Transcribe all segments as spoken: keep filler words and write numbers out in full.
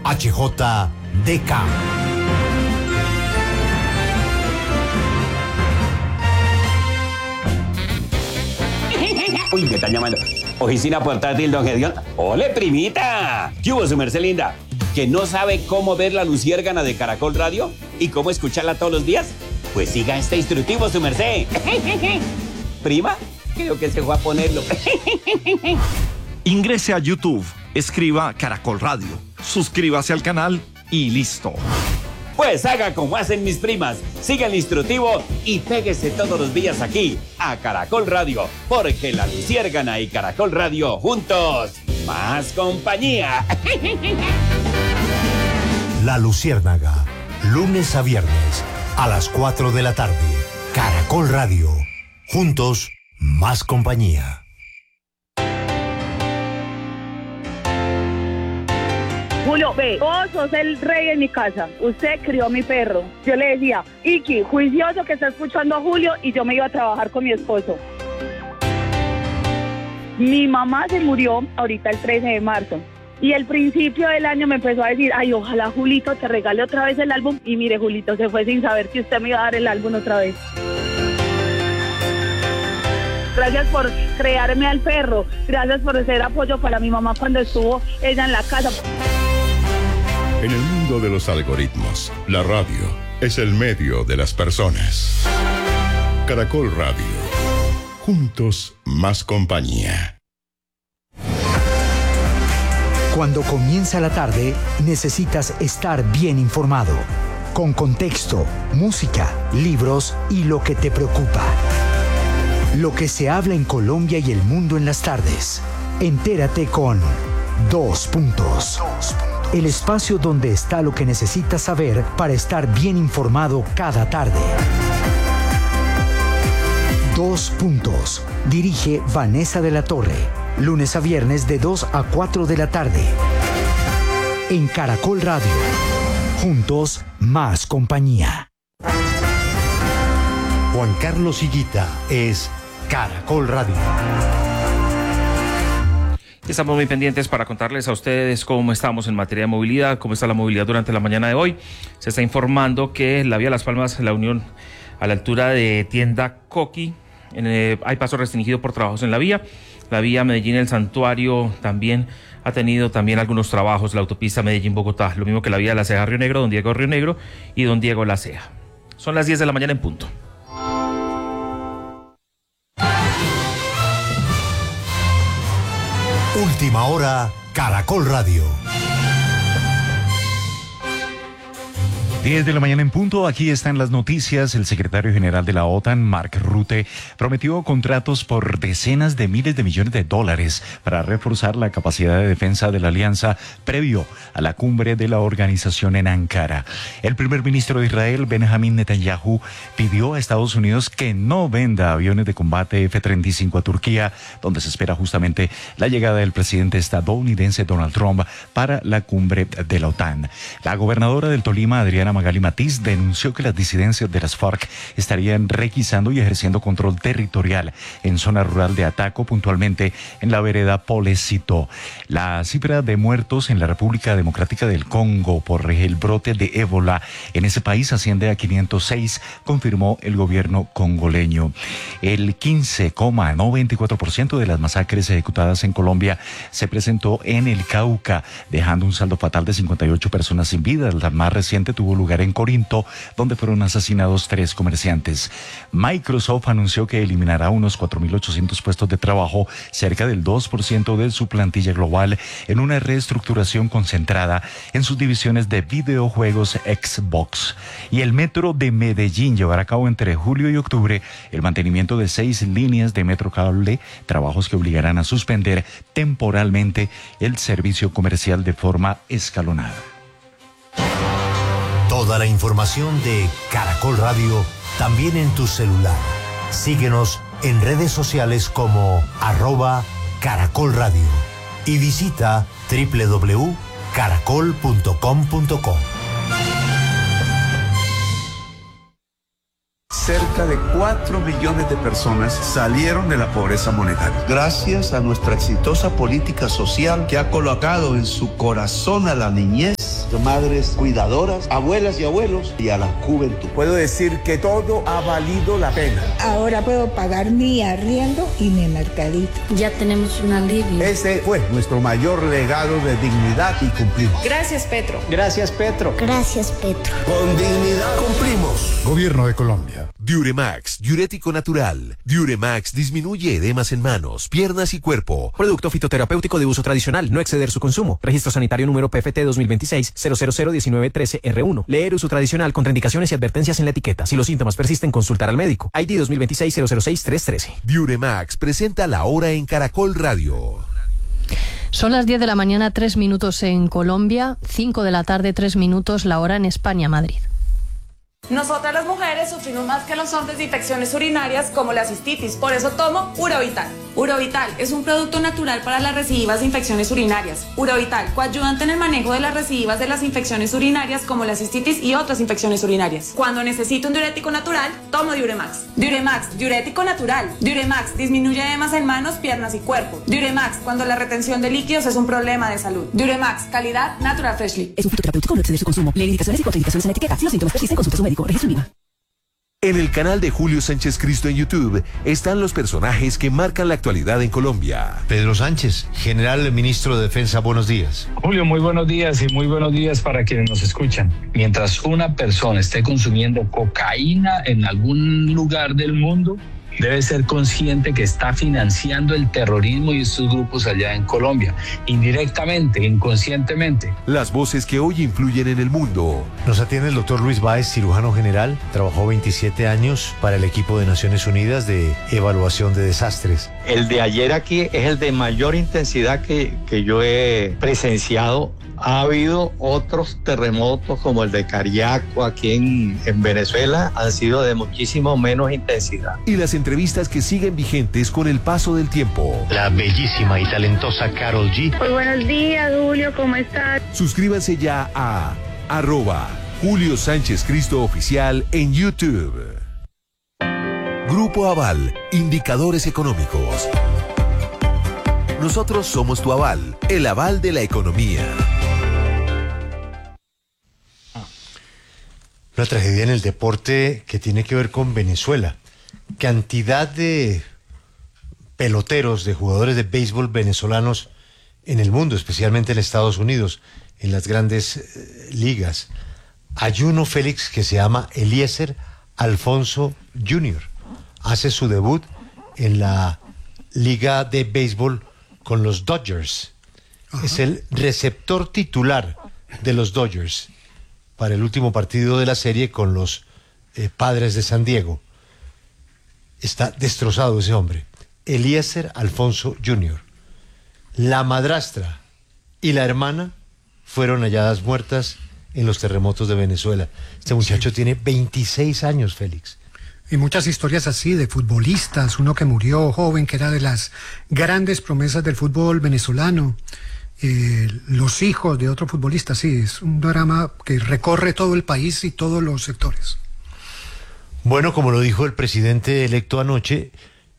H J D K. Uy, me están llamando. Oficina portátil, don Gedión. ¡Ole, primita! ¿Qué hubo, su merced linda? ¿Que no sabe cómo ver la luciérgana de Caracol Radio? ¿Y cómo escucharla todos los días? Pues siga este instructivo, su merced. ¿Prima? Creo que se fue a ponerlo. Ingrese a YouTube, escriba Caracol Radio, suscríbase al canal y listo. Pues haga como hacen mis primas, siga el instructivo y péguese todos los días aquí, a Caracol Radio, porque la luciérgana y Caracol Radio juntos, más compañía. La Luciérnaga, lunes a viernes, a las cuatro de la tarde. Caracol Radio, juntos, más compañía. Julio, ve, vos sos el rey en mi casa. Usted crió a mi perro. Yo le decía, Iki, juicioso que está escuchando a Julio, y yo me iba a trabajar con mi esposo. Mi mamá se murió ahorita el trece de marzo. Y el principio del año me empezó a decir, ay, ojalá Julito te regale otra vez el álbum. Y mire, Julito se fue sin saber que usted me iba a dar el álbum otra vez. Gracias por crearme al perro. Gracias por ser apoyo para mi mamá cuando estuvo ella en la casa. En el mundo de los algoritmos, la radio es el medio de las personas. Caracol Radio. Juntos, más compañía. Cuando comienza la tarde, necesitas estar bien informado. Con contexto, música, libros y lo que te preocupa. Lo que se habla en Colombia y el mundo en las tardes. Entérate con Dos Puntos. El espacio donde está lo que necesitas saber para estar bien informado cada tarde. Dos Puntos. Dirige Vanessa de la Torre. Lunes a viernes de dos a cuatro de la tarde. En Caracol Radio. Juntos, más compañía. Juan Carlos Higuita es Caracol Radio. Estamos muy pendientes para contarles a ustedes cómo estamos en materia de movilidad, cómo está la movilidad durante la mañana de hoy. Se está informando que la vía Las Palmas, la Unión, a la altura de Tienda Coqui, en, eh, hay paso restringido por trabajos en la vía. La vía Medellín-El Santuario también ha tenido también algunos trabajos, la autopista Medellín-Bogotá, lo mismo que la vía de La Ceja-Río Negro, Don Diego Río Negro y Don Diego La Ceja. Son las diez de la mañana en punto. Última hora, Caracol Radio. diez de la mañana en punto, aquí están las noticias. El secretario general de la OTAN, Mark Rutte, prometió contratos por decenas de miles de millones de dólares para reforzar la capacidad de defensa de la alianza previo a la cumbre de la organización en Ankara. El primer ministro de Israel, Benjamin Netanyahu, pidió a Estados Unidos que no venda aviones de combate F treinta y cinco a Turquía, donde se espera justamente la llegada del presidente estadounidense Donald Trump para la cumbre de la OTAN. La gobernadora del Tolima, Adriana Magali Matiz, denunció que las disidencias de las FARC estarían requisando y ejerciendo control territorial en zona rural de Ataco, puntualmente en la vereda Polecito. La cifra de muertos en la República Democrática del Congo por el brote de ébola en ese país asciende a quinientos seis, confirmó el gobierno congoleño. El quince coma noventa y cuatro por ciento de las masacres ejecutadas en Colombia se presentó en el Cauca, dejando un saldo fatal de cincuenta y ocho personas sin vida. La más reciente tuvo lugar en Corinto, donde fueron asesinados tres comerciantes. Microsoft anunció que eliminará unos cuatro mil ochocientos puestos de trabajo, cerca del dos por ciento de su plantilla global, en una reestructuración concentrada en sus divisiones de videojuegos Xbox. Y el Metro de Medellín llevará a cabo entre julio y octubre el mantenimiento de seis líneas de metro cable, trabajos que obligarán a suspender temporalmente el servicio comercial de forma escalonada. Toda la información de Caracol Radio también en tu celular. Síguenos en redes sociales como arroba Caracol Radio y visita doble u doble u doble u punto caracol punto com punto co. Cerca de cuatro millones de personas salieron de la pobreza monetaria. Gracias a nuestra exitosa política social que ha colocado en su corazón a la niñez madres cuidadoras, abuelas y abuelos y a la juventud. Puedo decir que todo ha valido la pena. Ahora puedo pagar mi arriendo y mi mercadito. Ya tenemos un alivio. Ese fue nuestro mayor legado de dignidad y cumplimos. Gracias, Petro. Gracias, Petro. Gracias, Petro. Con dignidad cumplimos. Gobierno de Colombia. Diuremax, diurético natural. Diuremax disminuye edemas en manos, piernas y cuerpo. Producto fitoterapéutico de uso tradicional, no exceder su consumo. Registro sanitario número P F T dos mil veintiséis cero cero cero diecinueve trece R uno. Leer uso tradicional, contraindicaciones y advertencias en la etiqueta. Si los síntomas persisten, consultar al médico. I D dos mil veintiséis cero cero seis tres trece. Diuremax presenta la hora en Caracol Radio. Son las diez de la mañana, tres minutos en Colombia, cinco de la tarde, tres minutos la hora en España, Madrid. Nosotras las mujeres sufrimos más que los hombres de infecciones urinarias como la cistitis, por eso tomo Urovital. Urovital es un producto natural para las recidivas de infecciones urinarias. Urovital, coayudante en el manejo de las recidivas de las infecciones urinarias como la cistitis y otras infecciones urinarias. Cuando necesito un diurético natural, tomo Diuremax. Diuremax, diurético natural. Diuremax disminuye edemas en manos, piernas y cuerpo. Diuremax, cuando la retención de líquidos es un problema de salud. Diuremax, calidad Natural Freshly. Es un fitoterapéutico, no exceder su consumo. Lee indicaciones y contraindicaciones en la etiqueta. Si los síntomas persisten, consulte a su médico. Registro IVA. En el canal de Julio Sánchez Cristo en YouTube están los personajes que marcan la actualidad en Colombia. Pedro Sánchez, general ministro de Defensa, buenos días. Julio, muy buenos días y muy buenos días para quienes nos escuchan. Mientras una persona esté consumiendo cocaína en algún lugar del mundo, debe ser consciente que está financiando el terrorismo y estos grupos allá en Colombia, indirectamente, inconscientemente. Las voces que hoy influyen en el mundo. Nos atiende el doctor Luis Báez, cirujano general. Trabajó veintisiete años para el equipo de Naciones Unidas de evaluación de desastres. El de ayer aquí es el de mayor intensidad que, que yo he presenciado. Ha habido otros terremotos como el de Cariaco aquí en, en Venezuela, han sido de muchísimo menos intensidad. Y las entrevistas que siguen vigentes con el paso del tiempo. La bellísima y talentosa Karol G. Muy buenos días, Julio, ¿cómo estás? Suscríbanse ya a arroba Julio Sánchez Cristo Oficial en YouTube. Grupo Aval, indicadores económicos. Nosotros somos tu aval, el aval de la economía. Una tragedia en el deporte que tiene que ver con Venezuela. Cantidad de peloteros, de jugadores de béisbol venezolanos en el mundo, especialmente en Estados Unidos, en las grandes eh, ligas. Hay uno, Félix, que se llama Eliezer Alfonso junior Hace su debut en la liga de béisbol con los Dodgers. Ajá. Es el receptor titular de los Dodgers para el último partido de la serie con los eh, Padres de San Diego. Está destrozado ese hombre. Eliezer Alfonso junior La madrastra y la hermana fueron halladas muertas en los terremotos de Venezuela. Este muchacho sí. tiene veintiséis años, Félix. Y muchas historias así de futbolistas, uno que murió joven, que era de las grandes promesas del fútbol venezolano. Eh, los hijos de otro futbolista, sí, es un drama que recorre todo el país y todos los sectores. Bueno, como lo dijo el presidente electo anoche,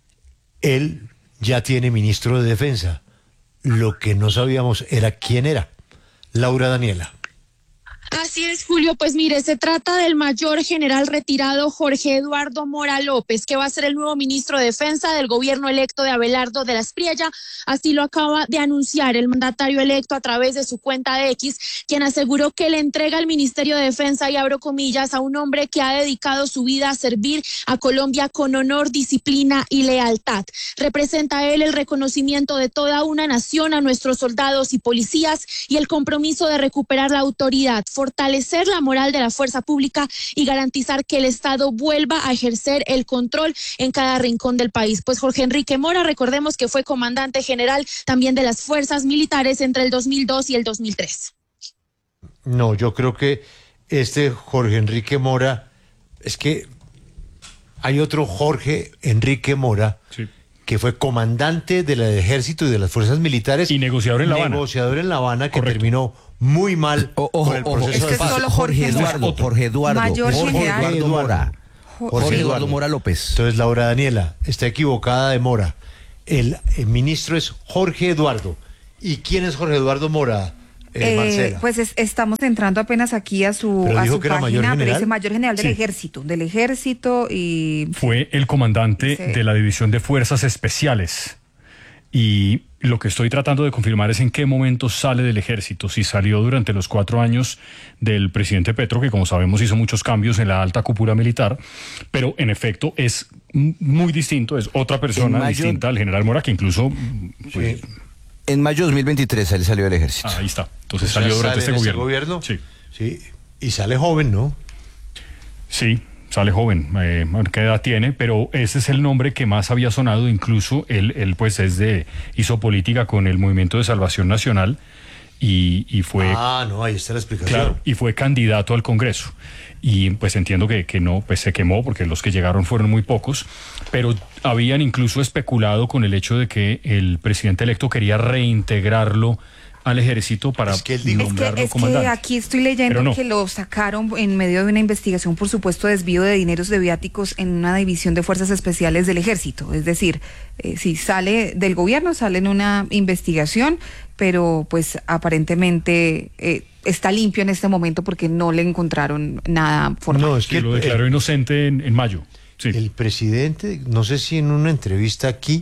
él ya tiene ministro de Defensa. Lo que no sabíamos era quién era. Laura Daniela. Así es, Julio. Pues mire, se trata del mayor general retirado Jorge Eduardo Mora López, que va a ser el nuevo ministro de Defensa del gobierno electo de Abelardo de la Espriella. Así lo acaba de anunciar el mandatario electo a través de su cuenta de X, quien aseguró que le entrega el Ministerio de Defensa, y abro comillas, a un hombre que ha dedicado su vida a servir a Colombia con honor, disciplina y lealtad. Representa él el reconocimiento de toda una nación a nuestros soldados y policías y el compromiso de recuperar la autoridad, fortalecer la moral de la fuerza pública y garantizar que el Estado vuelva a ejercer el control en cada rincón del país. Pues Jorge Enrique Mora, recordemos que fue comandante general también de las fuerzas militares entre el dos mil dos y el dos mil tres. No, yo creo que este Jorge Enrique Mora, es que hay otro Jorge Enrique Mora, sí, que fue comandante del ejército y de las fuerzas militares. Y negociador en La Habana. Negociador en La Habana, que Correcto. terminó muy mal o, ojo, con el proceso ojo, es que de paz. solo Jorge Eduardo, Jorge Eduardo, Mayor Jorge general. Eduardo Mora. Jorge, Jorge Eduardo Mora López. Entonces, Laura Daniela está equivocada de Mora. El, el ministro es Jorge Eduardo. ¿Y quién es Jorge Eduardo Mora, Eh, Marcela. pues es- estamos entrando apenas aquí a su, Pero a dijo su que era mayor página, pero general. dice mayor general del Sí. ejército, del ejército y Fue el comandante Sí. de la División de Fuerzas Especiales. Y lo que estoy tratando de confirmar es en qué momento sale del ejército. Si salió durante los cuatro años del presidente Petro, que como sabemos hizo muchos cambios en la alta cúpula militar, pero en efecto es m- muy distinto, es otra persona En mayo- distinta al general Mora, que incluso... pues, En mayo de dos mil veintitrés él salió del ejército. ahí está. Entonces O sea, salió durante sale este en ese gobierno. gobierno. Sí. Sí. Y sale joven, ¿no? Sí, sale joven, eh, ¿qué edad tiene? Pero ese es el nombre que más había sonado, incluso él, él pues es de, hizo política con el Movimiento de Salvación Nacional y, y fue... Ah, no, ahí está la explicación. Claro, y fue candidato al Congreso. Y pues entiendo que, que no, pues se quemó porque los que llegaron fueron muy pocos, pero habían incluso especulado con el hecho de que el presidente electo quería reintegrarlo al ejército para Es que, nombrarlo es que comandante. aquí estoy leyendo Pero no. que lo sacaron en medio de una investigación por supuesto desvío de dineros de viáticos en una división de fuerzas especiales del ejército. Es decir, eh, si sale del gobierno, sale en una investigación, pero pues aparentemente eh, está limpio en este momento porque no le encontraron nada formal. No, es que lo declaró inocente en, en mayo. El presidente, no sé si en una entrevista aquí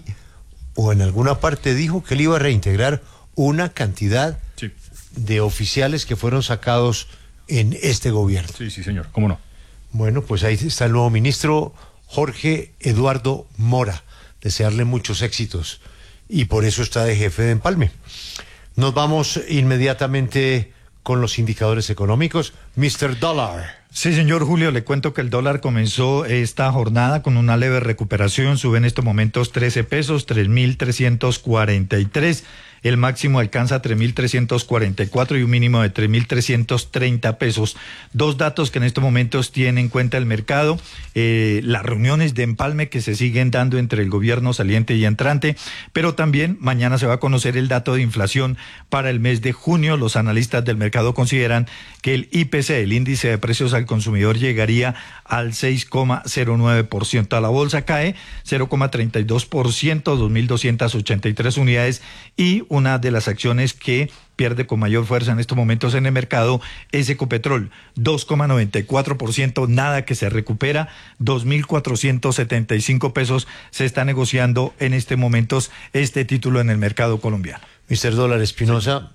o en alguna parte dijo que él iba a reintegrar una cantidad Sí. de oficiales que fueron sacados en este gobierno. Sí, sí, señor, cómo no. Bueno, pues ahí está el nuevo ministro Jorge Eduardo Mora. Desearle muchos éxitos y por eso está de jefe de Empalme. Nos vamos inmediatamente con los indicadores económicos. mister Dollar. Sí, señor Julio, le cuento que el dólar comenzó esta jornada con una leve recuperación, sube en estos momentos trece pesos, tres mil trescientos cuarenta y tres. El máximo alcanza tres mil trescientos cuarenta y cuatro y un mínimo de tres mil trescientos treinta pesos. Dos datos que en estos momentos tiene en cuenta el mercado, eh, las reuniones de empalme que se siguen dando entre el gobierno saliente y entrante, pero también mañana se va a conocer el dato de inflación para el mes de junio. Los analistas del mercado consideran que el I P C, el índice de precios al consumidor, llegaría al seis coma cero nueve por ciento. A la bolsa cae cero coma treinta y dos por ciento, dos mil doscientas ochenta y tres unidades, y una de las acciones que pierde con mayor fuerza en estos momentos en el mercado es Ecopetrol, dos coma noventa y cuatro por ciento, nada que se recupera, dos mil cuatrocientos setenta y cinco pesos se está negociando en estos momentos este título en el mercado colombiano. mister Dólar Espinosa,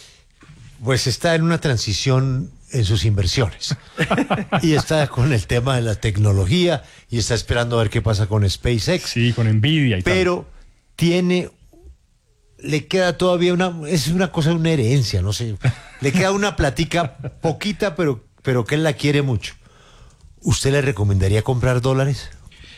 pues está en una transición en sus inversiones y está con el tema de la tecnología y está esperando a ver qué pasa con SpaceX. Sí, con Nvidia y tal. Pero tiene, le queda todavía una, es una cosa, una herencia, no sé, le queda una platica poquita, pero, pero que él la quiere mucho. ¿Usted le recomendaría comprar dólares?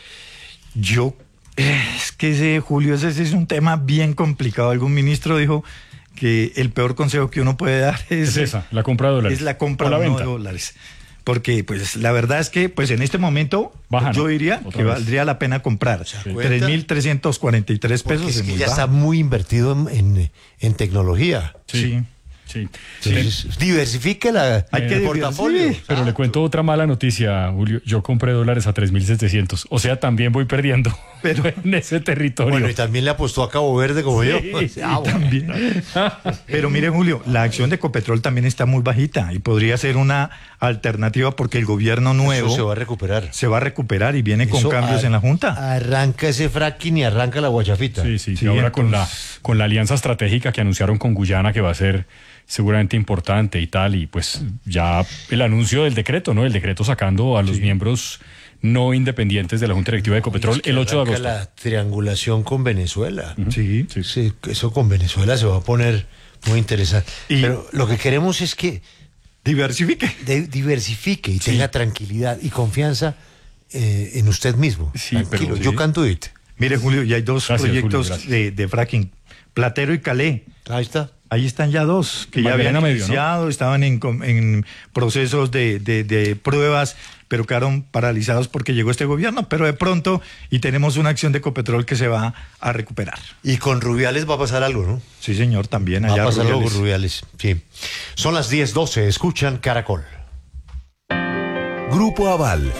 Yo, es que ese, Julio, ese, ese es un tema bien complicado. Algún ministro dijo que el peor consejo que uno puede dar es, Es esa, la compra de dólares. es la compra O la no venta. de dólares. Porque pues la verdad es que pues en este momento Baja, yo ¿no? diría Otra que vez. valdría la pena comprar. cuenta? tres mil trescientos cuarenta y tres Porque pesos. es es que muy ya bajo. está muy invertido en, en, en tecnología. Sí. Sí. Entonces, diversifique la, Hay que el portafolio. Sí, pero le cuento otra mala noticia, Julio. Yo compré dólares a tres mil setecientos. O sea, también voy perdiendo pero en ese territorio. Bueno, y también le apostó a Cabo Verde como Sí, yo. sí, Ah, bueno. También. Pero mire, Julio, la acción de Ecopetrol también está muy bajita y podría ser una alternativa porque el gobierno nuevo Eso se va a recuperar. se va a recuperar y viene con Eso cambios ar- en la Junta. Arranca ese fracking y arranca la guachafita. Sí, sí, sí. Sí, Ahora con la, entonces- con la alianza estratégica que anunciaron con Guyana, que va a ser seguramente importante y tal, y pues ya el anuncio del decreto, ¿no? El decreto sacando a los Sí. miembros no independientes de la Junta Directiva de Ecopetrol Es que el ocho de arranca agosto. la triangulación con Venezuela. Sí. Sí, eso con Venezuela se va a poner muy interesante. Y- Pero lo que queremos es que Diversifique. de- diversifique y tenga tranquilidad y confianza eh, en usted mismo. Sí, Tranquilo, pero- yo sí. canto it. Mire, Julio, ya hay dos Gracias, proyectos Julio, gracias. de, de fracking, Platero y Calé. Ahí está. Ahí están ya dos, que ya habían Magdalena Medio, ¿no? iniciado, estaban en, com- en procesos de, de, de pruebas, pero quedaron paralizados porque llegó este gobierno, pero de pronto, y tenemos una acción de Ecopetrol que se va a recuperar. Y con Rubiales va a pasar algo, ¿no? Sí, señor, también Va allá a pasar algo con Rubiales. Rubiales, sí. Son las diez doce, escuchan Caracol. Grupo Aval.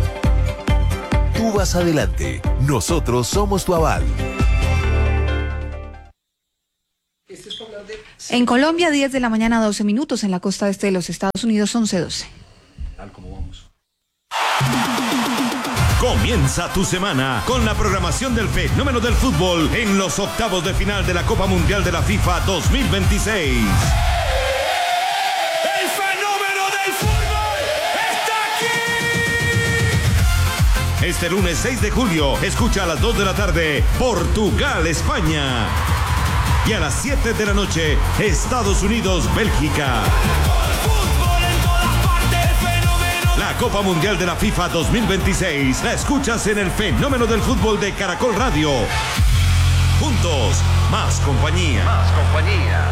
Tú vas adelante. Nosotros somos tu aval. En Colombia, diez de la mañana, doce minutos. En la costa este de los Estados Unidos, once doce. Tal como vamos. Comienza tu semana con la programación del fenómeno del fútbol en los octavos de final de la Copa Mundial de la FIFA dos mil veintiséis. ¡El fenómeno del fútbol está aquí! Este lunes seis de julio, escucha a las dos de la tarde, Portugal-España. Y a las siete de la noche, Estados Unidos-Bélgica. La Copa Mundial de la FIFA dos mil veintiséis la escuchas en el fenómeno del fútbol de Caracol Radio. Juntos, más compañía. Más compañía.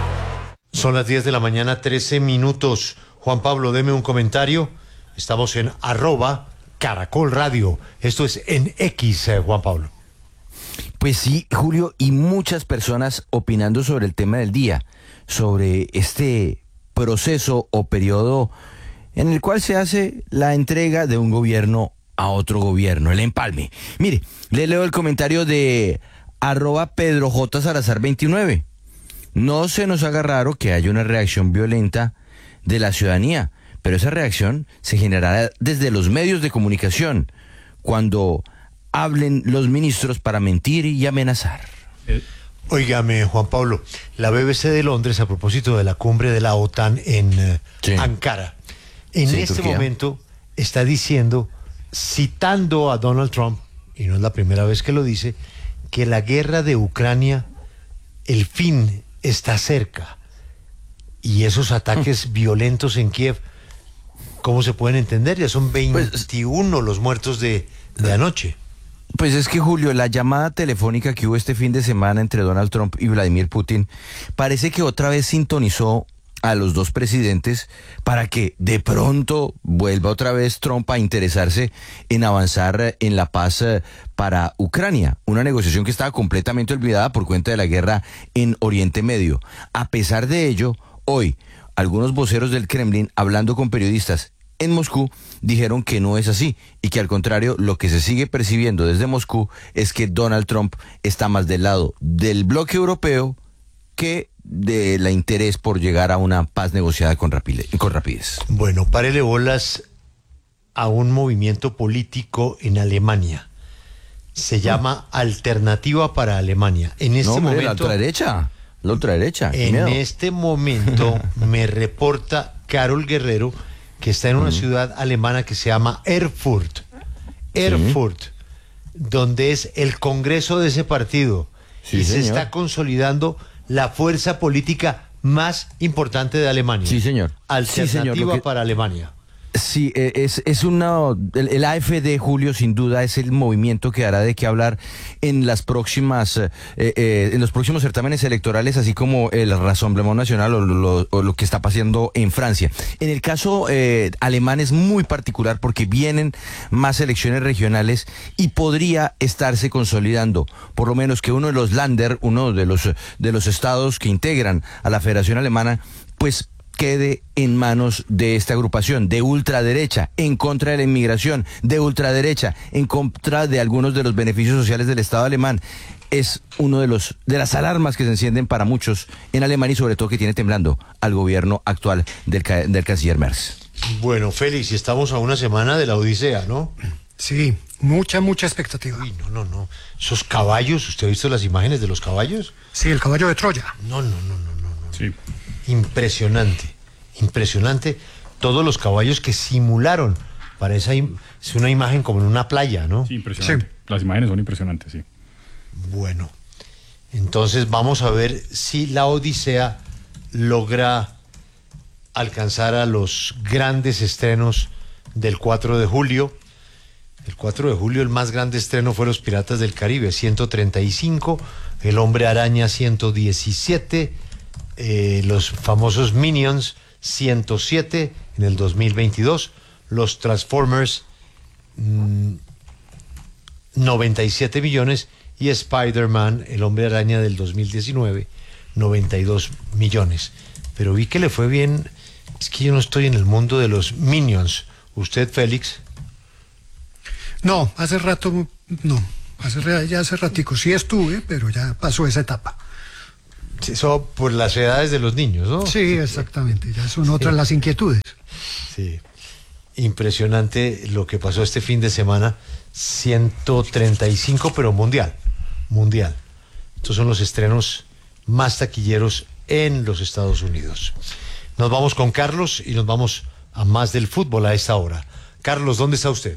Son las diez de la mañana, trece minutos. Juan Pablo, deme un comentario. Estamos en arroba Caracol Radio. Esto es en X, eh, Juan Pablo. Pues sí, Julio, y muchas personas opinando sobre el tema del día, sobre este proceso o periodo en el cual se hace la entrega de un gobierno a otro gobierno, el empalme. Mire, le leo el comentario de arroba Pedro J. Salazar veintinueve. No se nos haga raro que haya una reacción violenta de la ciudadanía, pero esa reacción se generará desde los medios de comunicación, cuando hablen los ministros para mentir y amenazar. Óigame, Juan Pablo, la B B C de Londres, a propósito de la cumbre de la OTAN en uh, sí. Ankara, en sí, este Turquía. momento está diciendo, citando a Donald Trump, y no es la primera vez que lo dice, que la guerra de Ucrania, el fin está cerca. Y esos ataques mm. violentos en Kiev, ¿cómo se pueden entender? Ya son veintiuno pues, los muertos de, de anoche. Pues es que, Julio, la llamada telefónica que hubo este fin de semana entre Donald Trump y Vladimir Putin parece que otra vez sintonizó a los dos presidentes para que de pronto vuelva otra vez Trump a interesarse en avanzar en la paz para Ucrania, una negociación que estaba completamente olvidada por cuenta de la guerra en Oriente Medio. A pesar de ello, hoy algunos voceros del Kremlin, hablando con periodistas en Moscú, dijeron que no es así y que al contrario lo que se sigue percibiendo desde Moscú es que Donald Trump está más del lado del bloque europeo que de la interés por llegar a una paz negociada con rapidez. Con rapidez. Bueno, párele bolas a un movimiento político en Alemania. Se llama mm. Alternativa para Alemania. En este no, hombre, momento, la ultraderecha, la ultraderecha. En miedo. este momento me reporta Carol Guerrero que está en una mm. ciudad alemana que se llama Erfurt. Erfurt, sí. donde es el congreso de ese partido. Sí, y señor. se está consolidando la fuerza política más importante de Alemania. Sí, señor. Alternativa sí, señor. Que... para Alemania. Sí, es, es una, el, el A F D, Julio, sin duda es el movimiento que dará de qué hablar en las próximas, eh, eh, en los próximos certámenes electorales, así como el Rassemblement Nacional o lo, o lo que está pasando en Francia. En el caso eh, alemán es muy particular porque vienen más elecciones regionales y podría estarse consolidando, por lo menos que uno de los Länder, uno de los, de los estados que integran a la Federación Alemana, pues quede en manos de esta agrupación de ultraderecha en contra de la inmigración, de ultraderecha en contra de algunos de los beneficios sociales del Estado alemán. Es uno de los de las alarmas que se encienden para muchos en Alemania y sobre todo que tiene temblando al gobierno actual del, del canciller Merz. Bueno, Félix, estamos a una semana de la Odisea, ¿no? Sí, mucha, mucha expectativa. Uy, no, no, no. Esos caballos, ¿usted ha visto las imágenes de los caballos? Sí, el caballo de Troya. No, no, no, no, no. no. Sí. Impresionante, impresionante. Todos los caballos que simularon. Parece es una imagen como en una playa, ¿no? Sí, impresionante. Sí. Las imágenes son impresionantes, sí. Bueno, entonces vamos a ver si la Odisea logra alcanzar a los grandes estrenos del cuatro de julio. El cuatro de julio el más grande estreno fue Los Piratas del Caribe, ciento treinta y cinco, El Hombre Araña, ciento diecisiete, eh, los famosos Minions, ciento siete en el dos mil veintidós, los Transformers, mmm, noventa y siete millones, y Spider-Man, El Hombre Araña del dos mil diecinueve, noventa y dos millones. Pero vi que le fue bien. Es que yo no estoy en el mundo de los Minions. ¿Usted, Félix? No, hace rato no. Hace, ya hace ratico sí estuve, pero ya pasó esa etapa. Eso por las edades de los niños, ¿no? Sí, exactamente, ya son otras las inquietudes. Sí, impresionante lo que pasó este fin de semana, ciento treinta y cinco, pero mundial, mundial. Estos son los estrenos más taquilleros en los Estados Unidos. Nos vamos con Carlos y nos vamos a más del fútbol a esta hora. Carlos, ¿dónde está usted?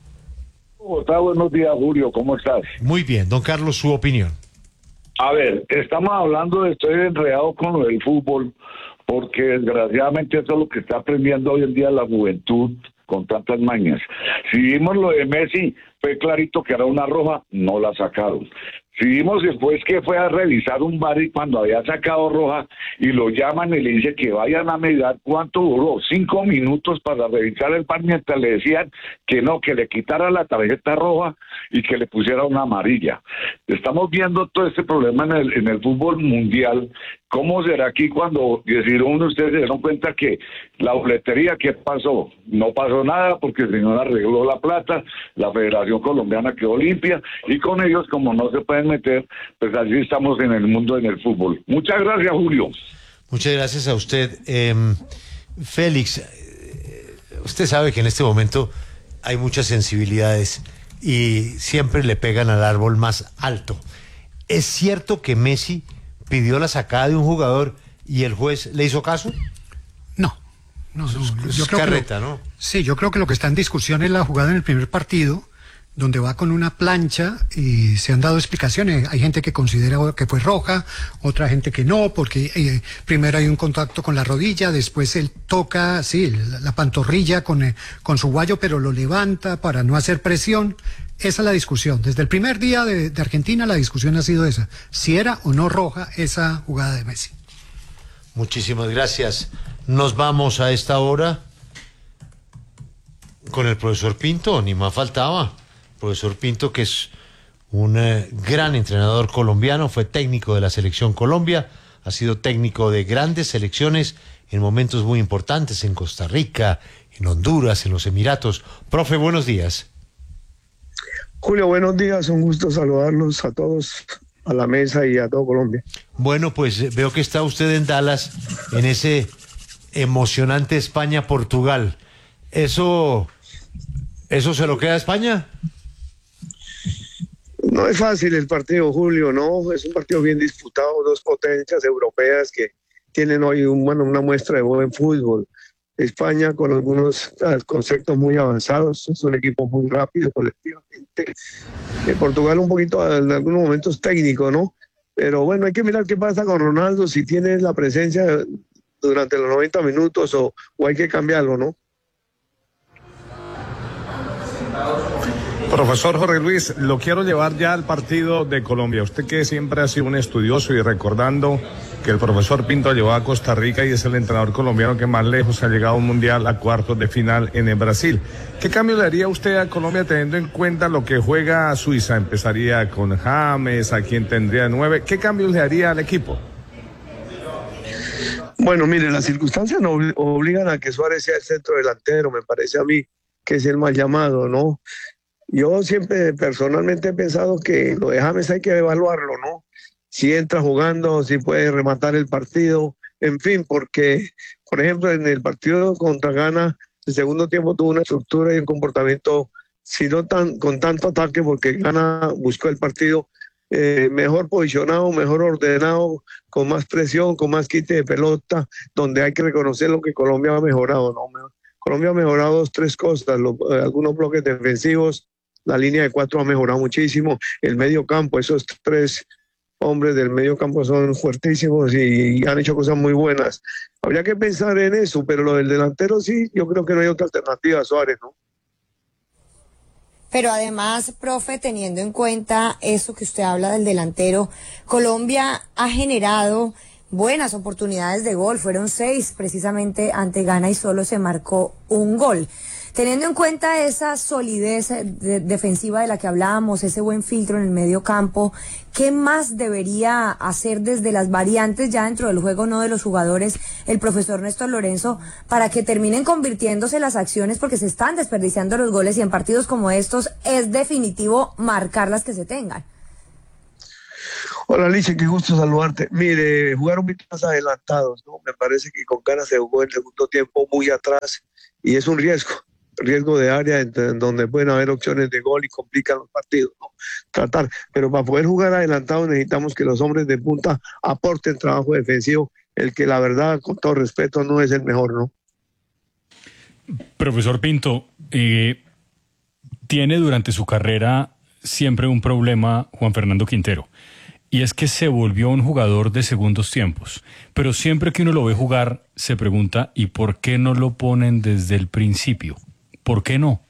Bogotá, buenos días, Julio, ¿cómo estás? Muy bien, don Carlos, su opinión. A ver, estamos hablando de, estoy enredado con lo del fútbol, porque desgraciadamente eso es lo que está aprendiendo hoy en día la juventud con tantas mañas. Si vimos lo de Messi, fue clarito que era una roja, no la sacaron. Si vimos después que fue a revisar un bar y cuando había sacado roja y lo llaman y le dice que vayan a mirar cuánto duró, cinco minutos para revisar el bar mientras le decían que no, que le quitara la tarjeta roja y que le pusiera una amarilla. Estamos viendo todo este problema en el, en el fútbol mundial. ¿Cómo será aquí cuando decidieron ustedes se dieron cuenta que la boletería, qué pasó? No pasó nada porque el señor arregló la plata, la Federación Colombiana quedó limpia y con ellos, como no se pueden meter, pues así estamos en el mundo en el fútbol. Muchas gracias, Julio. Muchas gracias a usted. Eh, Félix, usted sabe que en este momento hay muchas sensibilidades y siempre le pegan al árbol más alto. ¿Es cierto que Messi pidió la sacada de un jugador y el juez le hizo caso? No, no, no. Es yo creo carreta, que lo, ¿no? Sí, yo creo que lo que está en discusión es la jugada en el primer partido, donde va con una plancha y se han dado explicaciones. Hay gente que considera que fue roja, otra gente que no, porque eh, primero hay un contacto con la rodilla, después él toca, sí, la, la pantorrilla con, eh, con su guayo, pero lo levanta para no hacer presión. Esa es la discusión. Desde el primer día de, de Argentina la discusión ha sido esa, si era o no roja esa jugada de Messi. Muchísimas gracias. Nos vamos a esta hora con el profesor Pinto, ni más faltaba. Profesor Pinto, que es un eh, gran entrenador colombiano, fue técnico de la Selección Colombia, ha sido técnico de grandes selecciones en momentos muy importantes, en Costa Rica, en Honduras, en los Emiratos. Profe, buenos días. Julio, buenos días, un gusto saludarlos a todos, a la mesa y a todo Colombia. Bueno, pues eh, veo que está usted en Dallas, en ese emocionante España-Portugal. ¿Eso, eso se lo queda a España? No es fácil el partido, Julio, no, es un partido bien disputado, dos potencias europeas que tienen hoy un, bueno, una muestra de buen fútbol. España con algunos conceptos muy avanzados, es un equipo muy rápido colectivamente. En Portugal un poquito en algunos momentos técnico, ¿no? Pero bueno, hay que mirar qué pasa con Ronaldo, si tiene la presencia durante los noventa minutos o, o hay que cambiarlo, ¿no? Profesor Jorge Luis, lo quiero llevar ya al partido de Colombia. Usted que siempre ha sido un estudioso y recordando que el profesor Pinto llevó a Costa Rica y es el entrenador colombiano que más lejos ha llegado a un mundial a cuartos de final en el Brasil. ¿Qué cambio le haría usted a Colombia teniendo en cuenta lo que juega Suiza? Empezaría con James, a quien tendría nueve. ¿Qué cambios le haría al equipo? Bueno, mire, las circunstancias no obligan a que Suárez sea el centro delantero, me parece a mí que es el mal llamado, ¿no? Yo siempre personalmente he pensado que lo de James hay que evaluarlo, ¿no? Si entra jugando, si puede rematar el partido, en fin, porque, por ejemplo, en el partido contra Ghana, el segundo tiempo tuvo una estructura y un comportamiento, si no tan, con tanto ataque, porque Ghana buscó el partido eh, mejor posicionado, mejor ordenado, con más presión, con más quite de pelota, donde hay que reconocer lo que Colombia ha mejorado, ¿no? Colombia ha mejorado dos, tres cosas, lo, algunos bloques defensivos, la línea de cuatro ha mejorado muchísimo, el medio campo, esos tres hombres del medio campo son fuertísimos y han hecho cosas muy buenas. Habría que pensar en eso, pero lo del delantero sí, yo creo que no hay otra alternativa a Suárez, ¿no? Pero además, profe, teniendo en cuenta eso que usted habla del delantero, Colombia ha generado buenas oportunidades de gol, fueron seis precisamente ante Ghana y solo se marcó un gol. Teniendo en cuenta esa solidez de, defensiva de la que hablábamos, ese buen filtro en el medio campo, ¿qué más debería hacer desde las variantes ya dentro del juego, no de los jugadores, el profesor Néstor Lorenzo, para que terminen convirtiéndose las acciones, porque se están desperdiciando los goles y en partidos como estos es definitivo marcar las que se tengan? Hola, Lice, qué gusto saludarte. Mire, jugaron muy más adelantados, ¿no? Me parece que con ganas se jugó el segundo tiempo muy atrás y es un riesgo, riesgo de área en, en donde pueden haber opciones de gol y complican los partidos, ¿no? Tratar, pero para poder jugar adelantado necesitamos que los hombres de punta aporten trabajo defensivo, el que la verdad, con todo respeto, no es el mejor, ¿no? Profesor Pinto, eh, tiene durante su carrera siempre un problema Juan Fernando Quintero. Y es que se volvió un jugador de segundos tiempos. Pero siempre que uno lo ve jugar, se pregunta, ¿y por qué no lo ponen desde el principio? ¿Por qué no?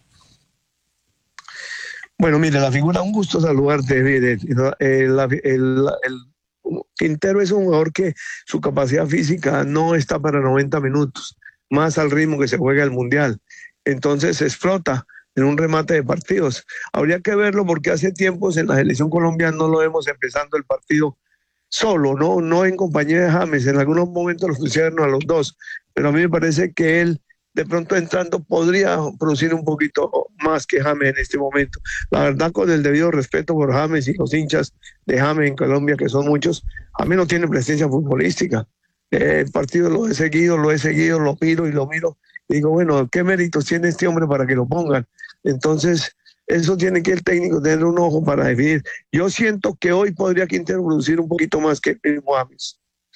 Bueno, mire, la figura, un gusto saludarte. Mire, el, el, el, el Quintero es un jugador que su capacidad física no está para noventa minutos, más al ritmo que se juega el Mundial. Entonces se explota en un remate de partidos. Habría que verlo porque hace tiempos en la selección colombiana no lo vemos empezando el partido solo, no, no en compañía de James. En algunos momentos lo pusieron a los dos, pero a mí me parece que él de pronto entrando podría producir un poquito más que James en este momento. La verdad, con el debido respeto por James y los hinchas de James en Colombia, que son muchos, James no tiene presencia futbolística. Eh, el partido lo he seguido, lo he seguido, lo miro y lo miro. Y digo, bueno, ¿qué méritos tiene este hombre para que lo pongan? Entonces, eso tiene que el técnico tener un ojo para definir. Yo siento que hoy podría Quintero producir un poquito más que el mismo James.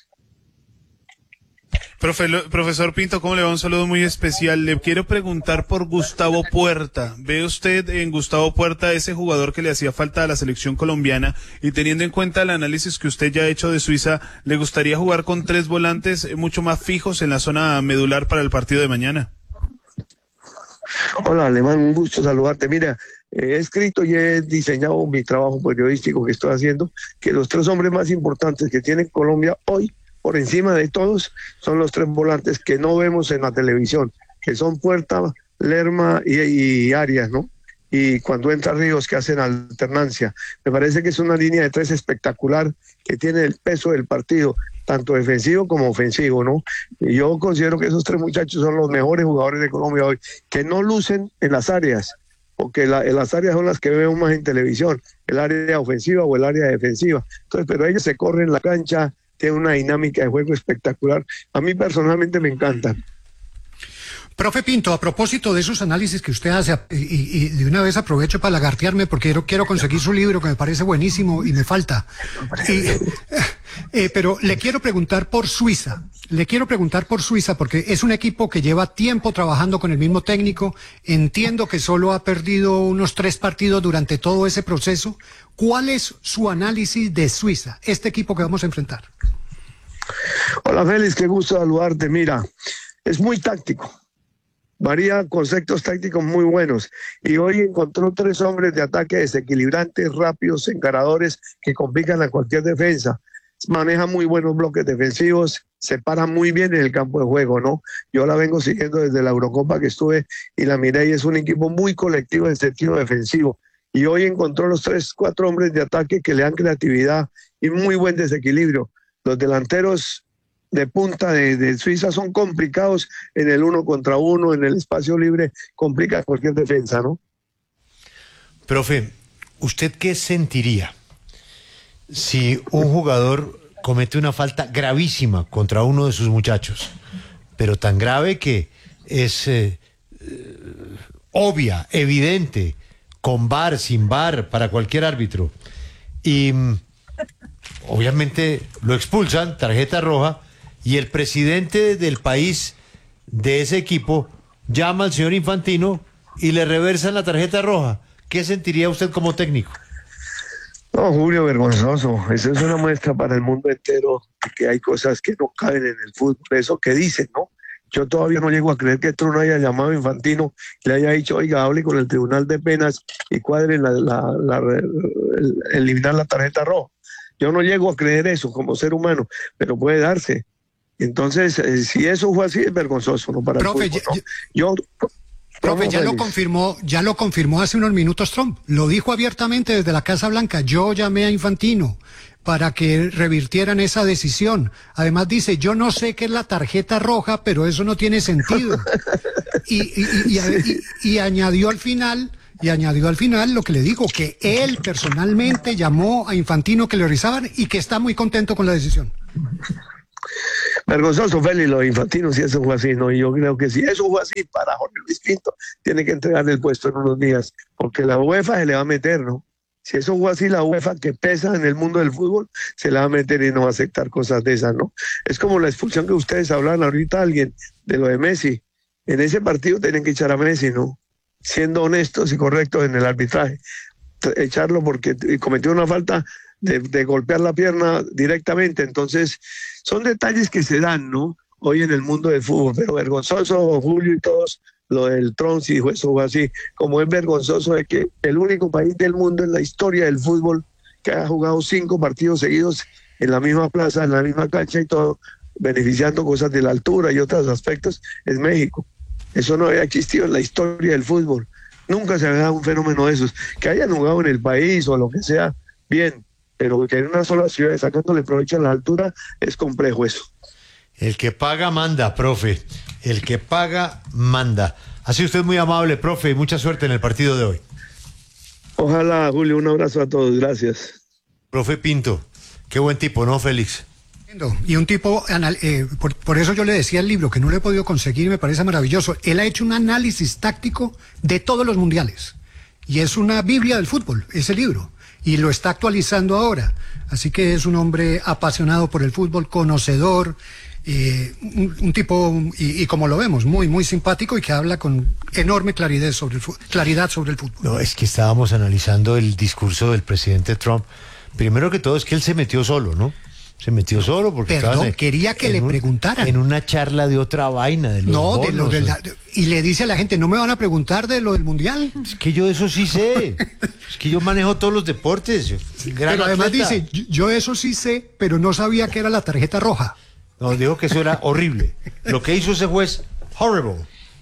Profe, lo, profesor Pinto, ¿cómo le va? Un saludo muy especial. Le quiero preguntar por Gustavo Puerta. ¿Ve usted en Gustavo Puerta ese jugador que le hacía falta a la selección colombiana? Y teniendo en cuenta el análisis que usted ya ha hecho de Suiza, ¿le gustaría jugar con tres volantes mucho más fijos en la zona medular para el partido de mañana? Hola, Alemán, un gusto saludarte. Mira, he escrito y he diseñado mi trabajo periodístico que estoy haciendo, que los tres hombres más importantes que tiene Colombia hoy, por encima de todos, son los tres volantes que no vemos en la televisión, que son Puerta, Lerma y, y Arias, ¿no? Y cuando entra Ríos, que hacen alternancia. Me parece que es una línea de tres espectacular, que tiene el peso del partido, tanto defensivo como ofensivo, ¿no? Y yo considero que esos tres muchachos son los mejores jugadores de Colombia hoy, que no lucen en las áreas, porque la, en las áreas son las que vemos más en televisión, el área ofensiva o el área defensiva. Entonces, pero ellos se corren la cancha, tiene una dinámica de juego espectacular. A mí personalmente me encantan. Profe Pinto, a propósito de esos análisis que usted hace, y, y de una vez aprovecho para lagartearme porque quiero, quiero conseguir su libro que me parece buenísimo y me falta. Y, eh, pero le quiero preguntar por Suiza. Le quiero preguntar por Suiza porque es un equipo que lleva tiempo trabajando con el mismo técnico. Entiendo que solo ha perdido unos tres partidos durante todo ese proceso. ¿Cuál es su análisis de Suiza, este equipo que vamos a enfrentar? Hola Félix, qué gusto saludarte. Mira, es muy táctico. Varía conceptos tácticos muy buenos. Y hoy encontró tres hombres de ataque desequilibrantes, rápidos, encaradores, que complican a cualquier defensa. Maneja muy buenos bloques defensivos, se para muy bien en el campo de juego, ¿no? Yo la vengo siguiendo desde la Eurocopa que estuve y la miré y es un equipo muy colectivo en sentido defensivo. Y hoy encontró los tres, cuatro hombres de ataque que le dan creatividad y muy buen desequilibrio. Los delanteros de punta de, de Suiza son complicados en el uno contra uno, en el espacio libre, complica cualquier defensa, ¿no? Profe, ¿usted qué sentiría si un jugador comete una falta gravísima contra uno de sus muchachos, pero tan grave que es eh, eh, obvia, evidente, con V A R, sin V A R, para cualquier árbitro, y mm, obviamente lo expulsan, tarjeta roja, y el presidente del país de ese equipo llama al señor Infantino y le reversan la tarjeta roja? ¿Qué sentiría usted como técnico? No, Julio, vergonzoso. Eso es una muestra para el mundo entero de que hay cosas que no caben en el fútbol. Eso que dicen, ¿no? Yo todavía no llego a creer que Truno haya llamado a Infantino y le haya dicho, oiga, hable con el Tribunal de Penas y cuadre la, la, la, el, eliminar la tarjeta roja. Yo no llego a creer eso como ser humano, pero puede darse. Entonces, eh, si eso fue así, es vergonzoso, ¿no? Para Profe, el fútbol, ya, ¿no? Yo... Profe, ya feliz. lo confirmó, ya lo confirmó hace unos minutos Trump. Lo dijo abiertamente desde la Casa Blanca. Yo llamé a Infantino para que revirtieran esa decisión. Además dice, yo no sé qué es la tarjeta roja, pero eso no tiene sentido. Y, y, y, y, y, y añadió al final y añadió al final lo que le digo, que él personalmente llamó a Infantino que le rizaban y que está muy contento con la decisión. Vergonzoso, Félix, lo de Infantino, si eso fue así, ¿no? Y yo creo que si eso fue así para Jorge Luis Pinto, tiene que entregar el puesto en unos días, porque la UEFA se le va a meter, ¿no? Si eso fue así, la UEFA, que pesa en el mundo del fútbol, se la va a meter y no va a aceptar cosas de esas, ¿no? Es como la expulsión que ustedes hablan ahorita, alguien, de lo de Messi. En ese partido tienen que echar a Messi, ¿no? Siendo honestos y correctos en el arbitraje. Echarlo porque cometió una falta de, de golpear la pierna directamente. Entonces, son detalles que se dan, ¿no? Hoy en el mundo del fútbol, pero vergonzoso, Julio y todos, lo del Tron, si dijo eso fue así, como es vergonzoso de que el único país del mundo en la historia del fútbol que ha jugado cinco partidos seguidos en la misma plaza, en la misma cancha y todo, beneficiando cosas de la altura y otros aspectos, es México. Eso no había existido en la historia del fútbol. Nunca se había dado un fenómeno de esos. Que hayan jugado en el país o lo que sea, bien, pero que en una sola ciudad sacándole provecho a la altura es complejo eso. El que paga manda, profe. El que paga manda. Ha sido usted muy amable, profe, y mucha suerte en el partido de hoy. Ojalá, Julio, un abrazo a todos, gracias. Profe Pinto, qué buen tipo, ¿no, Félix? Y un tipo, eh, por, por eso yo le decía el libro, que no lo he podido conseguir, me parece maravilloso. Él ha hecho un análisis táctico de todos los mundiales. Y es una biblia del fútbol, ese libro. Y lo está actualizando ahora. Así que es un hombre apasionado por el fútbol, conocedor, eh, un, un tipo, y, y como lo vemos, muy, muy simpático y que habla con enorme claridad sobre el, claridad sobre el fútbol. No, es que estábamos analizando el discurso del presidente Trump. Primero que todo es que él se metió solo, ¿no? Se metió solo porque Perdón, en, quería que le un, preguntaran. En una charla de otra vaina, de los No, bonos, de lo de la, y le dice a la gente, ¿no me van a preguntar de lo del Mundial? Es que yo eso sí sé. Es que yo manejo todos los deportes. Gran pero además atleta. dice, yo eso sí sé, pero no sabía que era la tarjeta roja. No, dijo que eso era horrible. Lo que hizo ese juez, horrible.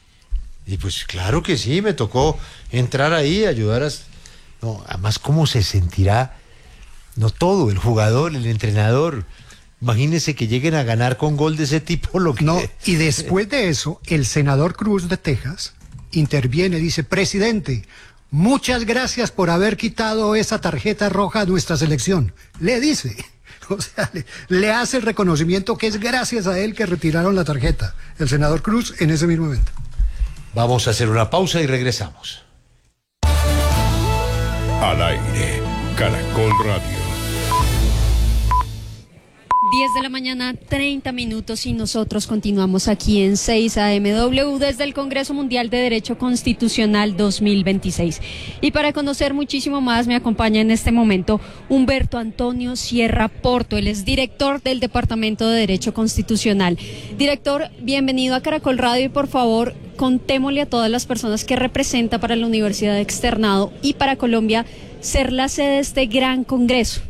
Y pues claro que sí, me tocó entrar ahí, ayudar a... No, además, ¿cómo se sentirá? No todo, el jugador, el entrenador. Imagínense que lleguen a ganar con gol de ese tipo. Lo que... No, y después de eso, el senador Cruz de Texas interviene y dice, presidente, muchas gracias por haber quitado esa tarjeta roja a nuestra selección. Le dice, o sea, le, le hace el reconocimiento que es gracias a él que retiraron la tarjeta. El senador Cruz en ese mismo evento. Vamos a hacer una pausa y regresamos. Al aire, Caracol Radio. diez de la mañana, treinta minutos y nosotros continuamos aquí en seis A M W desde el Congreso Mundial de Derecho Constitucional dos mil veintiséis. Y para conocer muchísimo más me acompaña en este momento Humberto Antonio Sierra Porto, él es director del Departamento de Derecho Constitucional. Director, bienvenido a Caracol Radio y por favor contémosle a todas las personas que representa para la Universidad de Externado y para Colombia ser la sede de este gran congreso.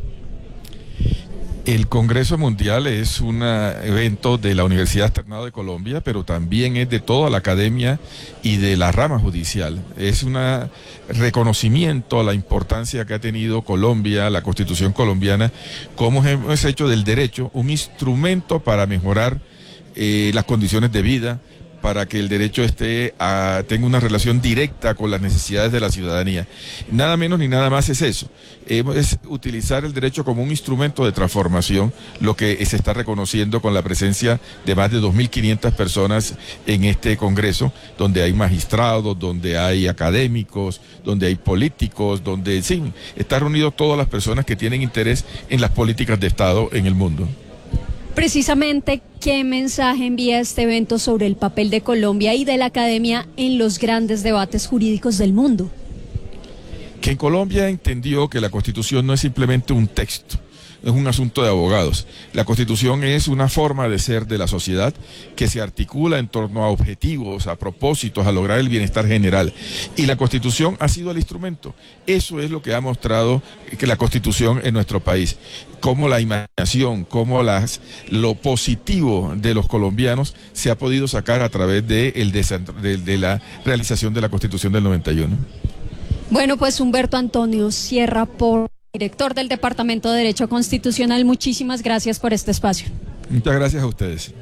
El Congreso Mundial es un evento de la Universidad Externado de Colombia, pero también es de toda la academia y de la rama judicial. Es un reconocimiento a la importancia que ha tenido Colombia, la Constitución colombiana, cómo hemos hecho del derecho un instrumento para mejorar eh, las condiciones de vida, para que el derecho esté a, tenga una relación directa con las necesidades de la ciudadanía. Nada menos ni nada más es eso. Eh, es utilizar el derecho como un instrumento de transformación, lo que se está reconociendo con la presencia de más de dos mil quinientas personas en este Congreso, donde hay magistrados, donde hay académicos, donde hay políticos, donde sí, están reunidos todas las personas que tienen interés en las políticas de Estado en el mundo. Precisamente, ¿qué mensaje envía este evento sobre el papel de Colombia y de la academia en los grandes debates jurídicos del mundo? Que en Colombia entendió que la Constitución no es simplemente un texto, es un asunto de abogados. La Constitución es una forma de ser de la sociedad que se articula en torno a objetivos, a propósitos, a lograr el bienestar general. Y la Constitución ha sido el instrumento. Eso es lo que ha mostrado que la Constitución en nuestro país. Cómo la imaginación, cómo las, lo positivo de los colombianos se ha podido sacar a través de, el de, de la realización de la Constitución del noventa y uno. Bueno, pues Humberto Antonio Sierra Porto, director del Departamento de Derecho Constitucional, muchísimas gracias por este espacio. Muchas gracias a ustedes.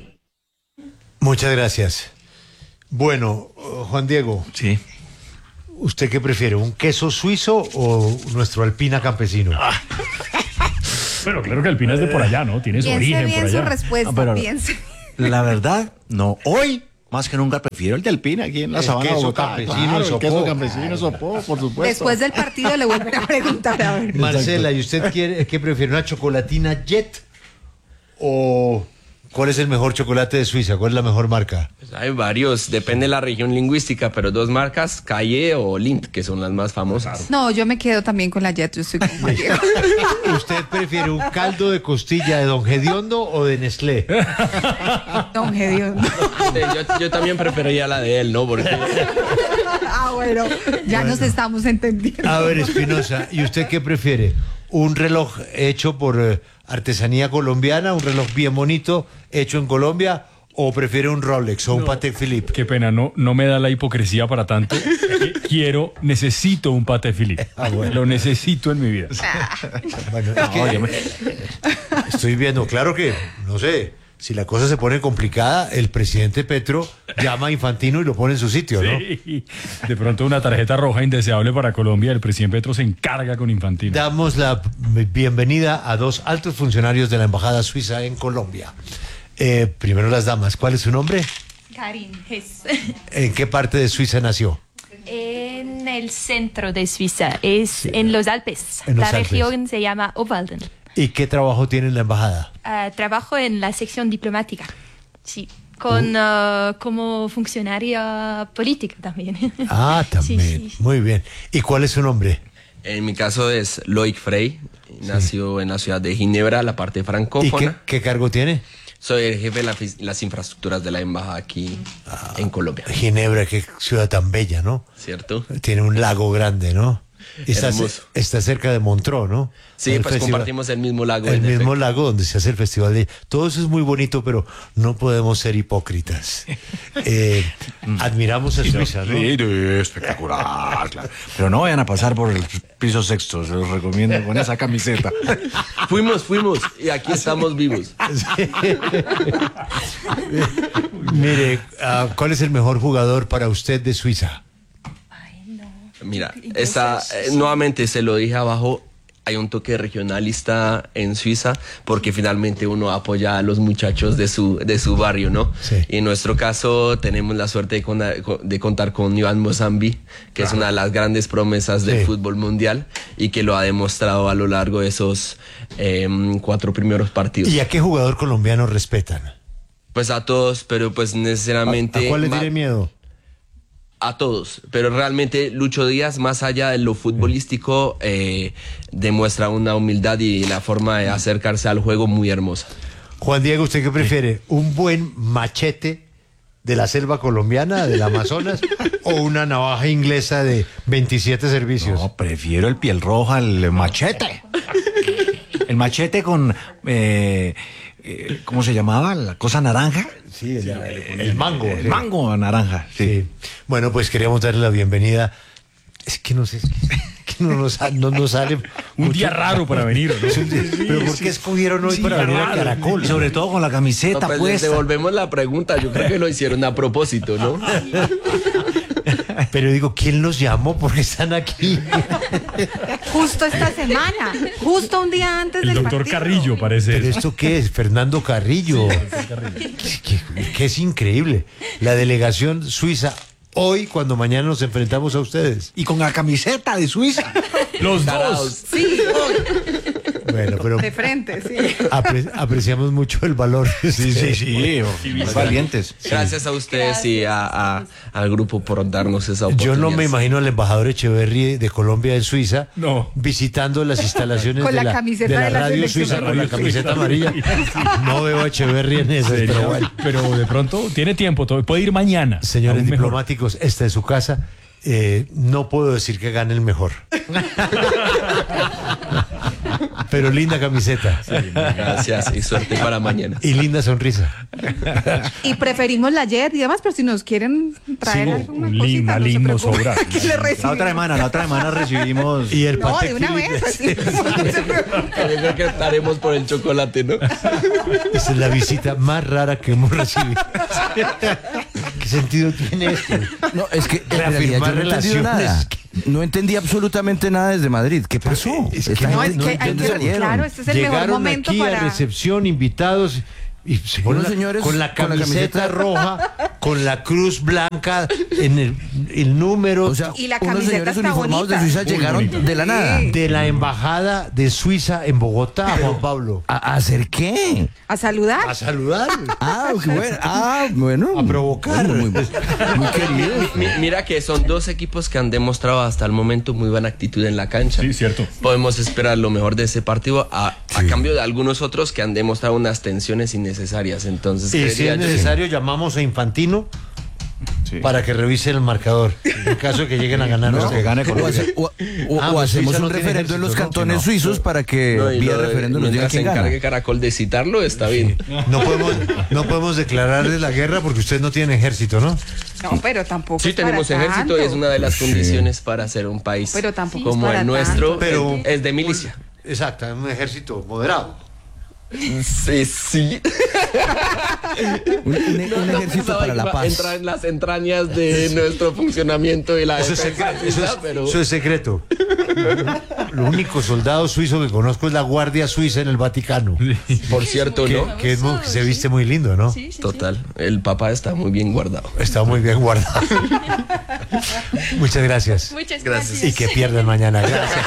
Muchas gracias. Bueno, Juan Diego. Sí. ¿Usted qué prefiere, un queso suizo o nuestro Alpina campesino? Ah. Pero claro que Alpina es de por allá, ¿no? Tiene su Piense origen bien por allá. su respuesta, Ah, pero- piense. La verdad, no. Hoy, más que nunca, prefiero el de Alpina aquí en la El sabana de queso Bogotá. campesino Claro, Sopó. el queso campesino Sopó, por supuesto. Después del partido le vuelven a preguntar a ver. Marcela, ¿y usted quiere, qué prefiere, una chocolatina Jet o cuál es el mejor chocolate de Suiza? ¿Cuál es la mejor marca? Pues hay varios, depende de la región lingüística, pero dos marcas, Calle o Lindt, que son las más famosas. No, yo me quedo también con la Jet, yo estoy con Diego. ¿Usted prefiere un caldo de costilla de Don Gediondo o de Nestlé? Don Gediondo. Sí, yo, yo también preferiría la de él, ¿no? Porque Ah, bueno, ya Bueno. nos estamos entendiendo. A ver, Espinosa, ¿y usted qué prefiere? ¿Un reloj hecho por eh, artesanía colombiana, un reloj bien bonito, hecho en Colombia, o prefiere un Rolex o un Patek Philippe? Qué pena, no, no me da la hipocresía para tanto. Quiero, necesito un Patek Philippe. Ah, bueno. Lo necesito en mi vida. Bueno, es que estoy viendo, claro que, no sé, si la cosa se pone complicada, el presidente Petro llama a Infantino y lo pone en su sitio, ¿no? Sí. De pronto una tarjeta roja indeseable para Colombia, el presidente Petro se encarga con Infantino. Damos la bienvenida a dos altos funcionarios de la Embajada Suiza en Colombia. Eh, primero las damas, ¿cuál es su nombre? Karin Hess. ¿En qué parte de Suiza nació? En el centro de Suiza, es en los Alpes. En los la Alpes. región se llama Obwalden. ¿Y qué trabajo tiene en la embajada? Ah, trabajo en la sección diplomática. Sí, con ah, como funcionaria política también. Ah, también. Sí, sí. Muy bien. ¿Y cuál es su nombre? en mi caso es Loic Frey, nació en la ciudad de Ginebra, la parte ¿Y francófona. qué, qué cargo tiene? Soy el jefe de la fis- las infraestructuras de la embajada aquí en Colombia. Ginebra, qué ciudad tan bella, ¿no? ¿Cierto? Tiene un lago grande, ¿no? Y está, Hermoso. está cerca de Montreux, ¿no? Sí, El pues festival- compartimos el mismo lago. El en mismo efecto. lago donde se hace el festival de... Todo eso es muy bonito, pero no podemos ser hipócritas. Eh, admiramos a Suiza, ¿no? Sí, espectacular, claro. Pero no vayan a pasar por el piso sexto, se los recomiendo con esa camiseta. Fuimos, fuimos, y aquí estamos vivos. Mire, ah, ¿cuál es el mejor jugador para usted de Suiza? Mira, esta, eh, nuevamente se lo dije abajo, hay un toque regionalista en Suiza porque finalmente uno apoya a los muchachos de su, de su barrio, ¿no? Sí. Y en nuestro caso tenemos la suerte de, con- de contar con Iván Mozambi, que es una de las grandes promesas del Sí. fútbol mundial y que lo ha demostrado a lo largo de esos eh, cuatro primeros partidos. ¿Y a qué jugador colombiano respetan? Pues a todos, pero pues necesariamente... ¿A, a cuál le ma- tiene miedo? A todos, pero realmente Lucho Díaz, más allá de lo futbolístico, eh, demuestra una humildad y la forma de acercarse al juego muy hermosa. Juan Diego, ¿usted qué prefiere? ¿Un buen machete de la selva colombiana, del Amazonas, o una navaja inglesa de veintisiete servicios? No, prefiero el piel roja, el machete. El machete con... eh, eh, ¿cómo se llamaba? ¿La cosa naranja? Sí, el, el- el mango. El sí. mango naranja, sí. Sí. Bueno, pues queríamos darle la bienvenida. Es que no sé, es que, que no, nos, sa- no nos sale... Un día raro para venir, ¿no? Es un día- Pero ¿por qué escogieron hoy Sí, para venir a raro. Caracol? Y sobre todo con la camiseta No, pues, les puesta. devolvemos la pregunta, yo creo que lo hicieron a propósito, ¿no? Pero digo, ¿quién los llamó? Porque están aquí. Justo esta semana, justo un día antes El del doctor partido. Carrillo parece. ¿Pero esto qué es? Fernando Carrillo. Que, que- que es increíble. La delegación suiza hoy, cuando mañana nos enfrentamos a ustedes. Y con la camiseta de Suiza. Los dos. Sí, Bueno, pero de frente, sí. apre- apreciamos mucho el valor. Sí, sí, sí. Muy valientes. Gracias a ustedes y a, a- al grupo por darnos esa Yo oportunidad. no me imagino al embajador Echeverry de Colombia en Suiza No. visitando las instalaciones Con de la la, camiseta de la de la radio selección. suiza con la camiseta amarilla. No veo a Echeverry en eso, Sería- pero bueno. pero de pronto tiene tiempo, to- puede ir mañana. Señores Aún mejor. diplomáticos, esta es su casa. Eh, no puedo decir que gane el mejor. Pero linda camiseta. Gracias y suerte para mañana. Y linda sonrisa. Y preferimos la Jet y demás, pero si nos quieren traer Sí, alguna un cosita, lima, no se limo, preocupen. sobra. Aquí le La recibimos. otra semana, la otra semana recibimos... Y el No, Patek de una Philippe. vez, así. No se preocupen. Yo creo que estaremos por el chocolate, ¿no? Esa es la visita más rara que hemos recibido. ¿Qué sentido tiene esto? No, es que en realidad yo no he entendido nada. No entendí absolutamente nada desde Madrid. ¿Qué pasó? Es que no, gente- es que ¿de hay dónde que- salieron? claro, este es el mejor Llegaron momento aquí para- a recepción, invitados, y se ponen Unos la- señores con la con la camiseta camiseta roja, con la cruz blanca en el, el número. O sea, Y la unos camiseta señores está uniformados de bonita. Suiza Muy llegaron bonito. de la nada. de la embajada de Suiza en Bogotá, Juan Pablo. ¿A a hacer qué? A saludar. A saludar. Ah, qué bueno. Ah, bueno. A provocar. Bueno, muy, muy querido. Mi- Mira que son dos equipos que han demostrado hasta el momento muy buena actitud en la cancha. Sí, cierto. Podemos esperar lo mejor de ese partido a, a cambio de algunos otros que han demostrado unas tensiones innecesarias. Entonces, Y si creería es yo- necesario, llamamos a Infantino para que revise el marcador. En caso de que lleguen a ganar. No, los- que gane Colombia. O hace- o- o- Ah, o pues hacemos Suiza un no tiene referendo en los ejército, ¿no? cantones No. suizos para que No, y vía lo de- referendo nos diga mientras se quién gana. encargue Caracol de citarlo, está bien. No podemos, no podemos declararles la guerra porque ustedes no tienen ejército, ¿no? No, pero tampoco Sí es para tenemos ejército y es tanto. una de las Sí. condiciones para ser un país Pero tampoco es como para el nuestro, tanto. Pero- es, es de milicia. Exacto, un ejército moderado. Sí, sí. Un, un- un ejército para la paz. Entra en las entrañas de nuestro funcionamiento y la Eso es, defensa secreto, eso, suiza, es, pero eso es secreto. Lo único soldado suizo que conozco es la Guardia Suiza en el Vaticano. por cierto, Que, ¿no? que es muy- que se viste muy lindo, ¿no? Total, el papá está muy bien guardado. Está muy bien guardado. Muchas gracias. Muchas Gracias. Y que pierdan mañana. Gracias.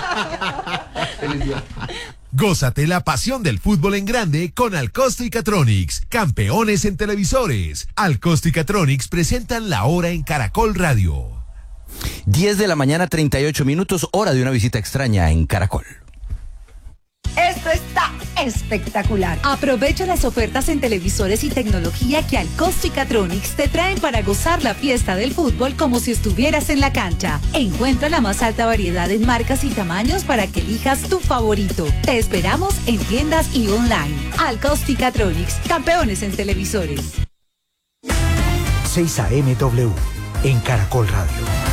Gózate la pasión del fútbol en grande con Alcosto y Catronics, campeones en televisores. Alcosto y Catronics presentan la hora en Caracol Radio. diez de la mañana, treinta y ocho minutos, hora de una visita extraña en Caracol. Esto está espectacular. Aprovecha las ofertas en televisores y tecnología que Alcosto y Catronics te traen para gozar la fiesta del fútbol como si estuvieras en la cancha. Encuentra la más alta variedad en marcas y tamaños para que elijas tu favorito. Te esperamos en tiendas y online. Alcosto y Catronics, campeones en televisores. seis A M W en Caracol Radio.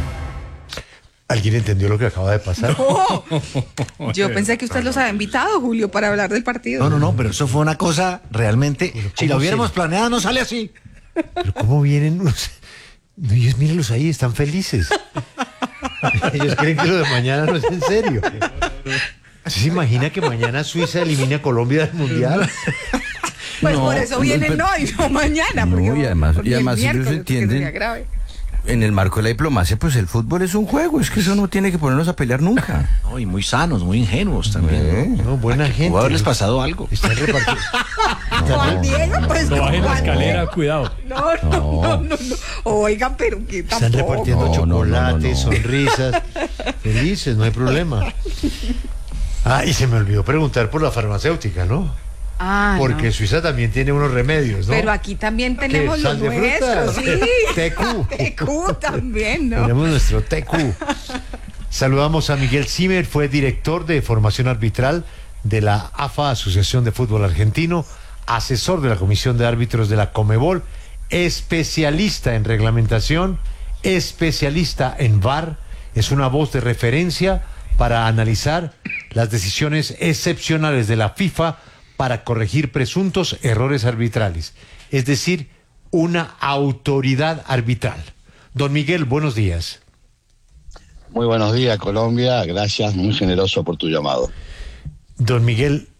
¿Alguien entendió lo que acaba de pasar? No. Yo pensé que usted los había invitado, Julio, para hablar del partido. No, no, no, pero eso fue una cosa realmente. Si lo hubiéramos se- planeado, no sale así. Pero ¿cómo vienen? unos- No, ellos mírenlos ahí, están felices. Ellos creen que lo de mañana no es en serio. ¿Se imagina que mañana Suiza elimine a Colombia del Mundial? Pues No, por eso no, vienen pero- hoy, no mañana. No, porque- y además- y porque el además ellos miércoles, que entienden- sería grave. En el marco de la diplomacia, pues el fútbol es un juego, es que eso no tiene que ponernos a pelear nunca. No, y muy sanos, muy ingenuos también. No, buena gente. Pudo haberles pasado algo. Están repartidos. Juan Diego, pues No bajen la Juan escalera, Diego. cuidado. No, no, no, no, no. Oigan, pero que Están tampoco. repartiendo No, no, no, chocolates, no, no. sonrisas, felices, no hay problema. Ah, y se me olvidó preguntar por la farmacéutica, ¿no? Ah, Porque no. Suiza también tiene unos remedios, ¿no? Pero aquí también tenemos ¿Qué? los ¿Sal de fruta? nuestros, sí. T Q. T Q también, ¿no? Tenemos nuestro T Q. Saludamos a Miguel Zimmer, fue director de formación arbitral de la A F A, Asociación de Fútbol Argentino, asesor de la Comisión de Árbitros de la Comebol, especialista en reglamentación, especialista en V A R, es una voz de referencia para analizar las decisiones excepcionales de la FIFA para corregir presuntos errores arbitrales, es decir, una autoridad arbitral. Don Miguel, buenos días. Muy buenos días, Colombia. Gracias, muy generoso por tu llamado. Don Miguel,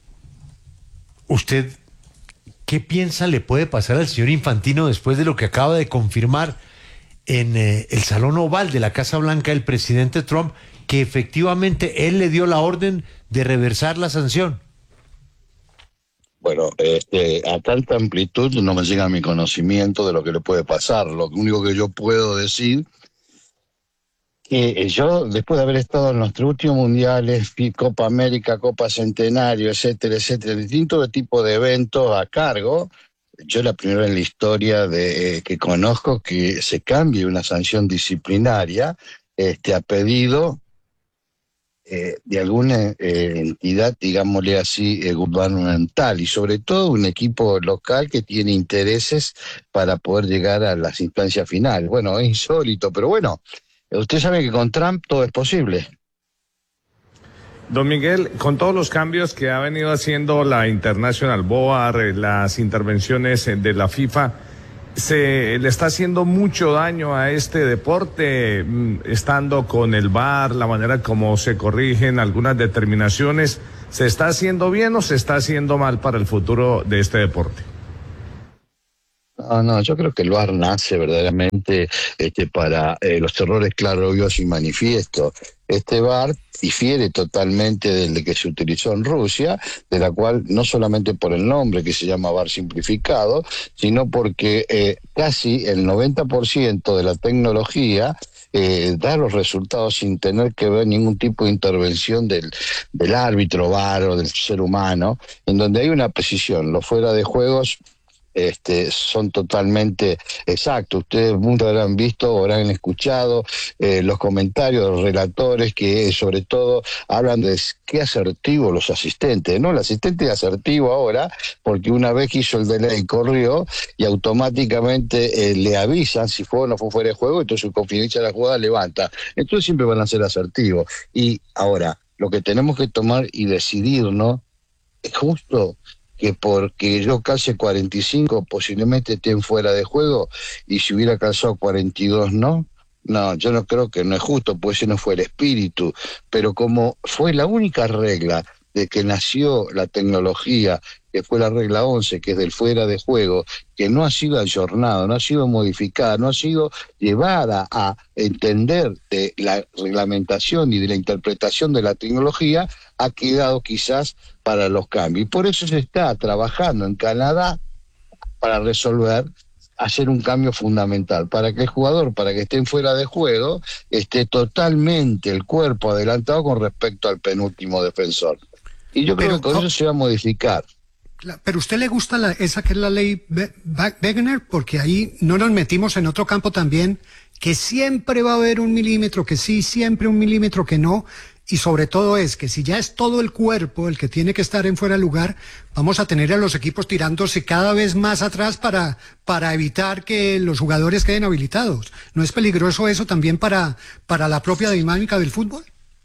¿usted qué piensa le puede pasar al señor Infantino después de lo que acaba de confirmar en eh, el Salón Oval de la Casa Blanca el presidente Trump, que efectivamente él le dio la orden de reversar la sanción? Bueno, este, a tanta amplitud no me llega mi conocimiento de lo que le puede pasar. Lo único que yo puedo decir que yo, después de haber estado en los tres últimos mundiales, Copa América, Copa Centenario, etcétera, etcétera, distintos tipos de eventos a cargo, yo la primera vez en la historia de eh, que conozco que se cambie una sanción disciplinaria este, a pedido eh, de alguna eh, entidad, digámosle así, eh, gubernamental, y sobre todo un equipo local que tiene intereses para poder llegar a las instancias finales. Bueno, es insólito, pero bueno, usted sabe que con Trump todo es posible. Don Miguel, con todos los cambios que ha venido haciendo la International B O A R, las intervenciones de la FIFA, se le está haciendo mucho daño a este deporte, estando con el V A R, la manera como se corrigen algunas determinaciones. ¿Se está haciendo bien o se está haciendo mal para el futuro de este deporte? No, no, yo creo que el V A R nace verdaderamente este, para eh, los errores claros, obvios y manifiestos. Este V A R difiere totalmente del que se utilizó en Rusia, de la cual no solamente por el nombre que se llama V A R simplificado, sino porque eh, casi el noventa por ciento de la tecnología eh, da los resultados sin tener que ver ningún tipo de intervención del, del árbitro V A R o del ser humano, en donde hay una precisión. Los fuera de juegos Este, son totalmente exactos. Ustedes muchos habrán visto o habrán escuchado eh, los comentarios de los relatores que sobre todo hablan de qué asertivo los asistentes, ¿no? El asistente es asertivo ahora porque una vez que hizo el delay corrió y automáticamente eh, le avisan si fue o no fue fuera de juego, entonces su confidencia de la jugada levanta. Entonces siempre van a ser asertivos. Y ahora, lo que tenemos que tomar y decidir, ¿no? Es justo que porque yo calce cuarenta y cinco posiblemente estén fuera de juego y si hubiera calzado cuarenta y dos no. No, yo no creo que no es justo, pues ese no fue el espíritu, pero como fue la única regla de que nació la tecnología, que fue la regla once, que es del fuera de juego, que no ha sido ayornada, no ha sido modificada, no ha sido llevada a entender de la reglamentación y de la interpretación de la tecnología, ha quedado quizás para los cambios. Y por eso se está trabajando en Canadá para resolver, hacer un cambio fundamental, para que el jugador, para que estén fuera de juego, esté totalmente el cuerpo adelantado con respecto al penúltimo defensor. Y yo creo Pero, que con oh, eso se va a modificar. Pero ¿usted le gusta la, esa que es la ley Wegener? Porque ahí no nos metimos en otro campo también, que siempre va a haber un milímetro que sí, siempre un milímetro que no, y sobre todo es que si ya es todo el cuerpo el que tiene que estar en fuera de lugar, vamos a tener a los equipos tirándose cada vez más atrás para, para evitar que los jugadores queden habilitados. ¿No es peligroso eso también para, para la propia dinámica del fútbol?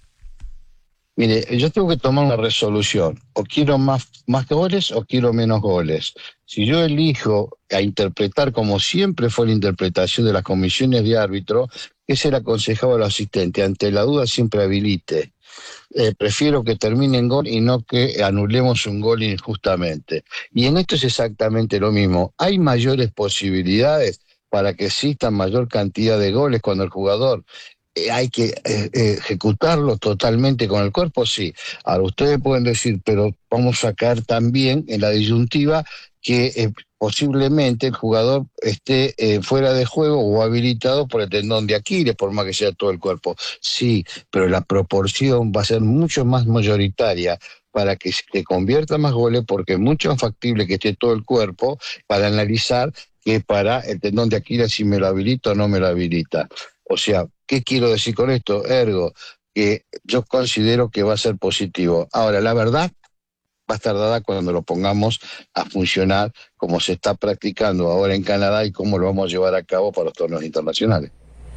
Mire, yo tengo que tomar una resolución. O quiero más, más goles o quiero menos goles. Si yo elijo a interpretar como siempre fue la interpretación de las comisiones de árbitro, que se le aconsejaba al asistente, ante la duda siempre habilite. Eh, prefiero que termine en gol y no que anulemos un gol injustamente. Y en esto es exactamente lo mismo. Hay mayores posibilidades para que exista mayor cantidad de goles cuando el jugador Eh, hay que eh, eh, ejecutarlo totalmente con el cuerpo, sí. Ahora, ustedes pueden decir, pero vamos a caer también en la disyuntiva que eh, posiblemente el jugador esté eh, fuera de juego o habilitado por el tendón de Aquiles, por más que sea todo el cuerpo. Sí, pero la proporción va a ser mucho más mayoritaria para que se convierta más goles, porque es mucho más factible que esté todo el cuerpo para analizar que para el tendón de Aquiles si me lo habilita o no me lo habilita. O sea, ¿qué quiero decir con esto? Ergo, que yo considero que va a ser positivo. Ahora, la verdad va a estar dada cuando lo pongamos a funcionar como se está practicando ahora en Canadá y cómo lo vamos a llevar a cabo para los torneos internacionales.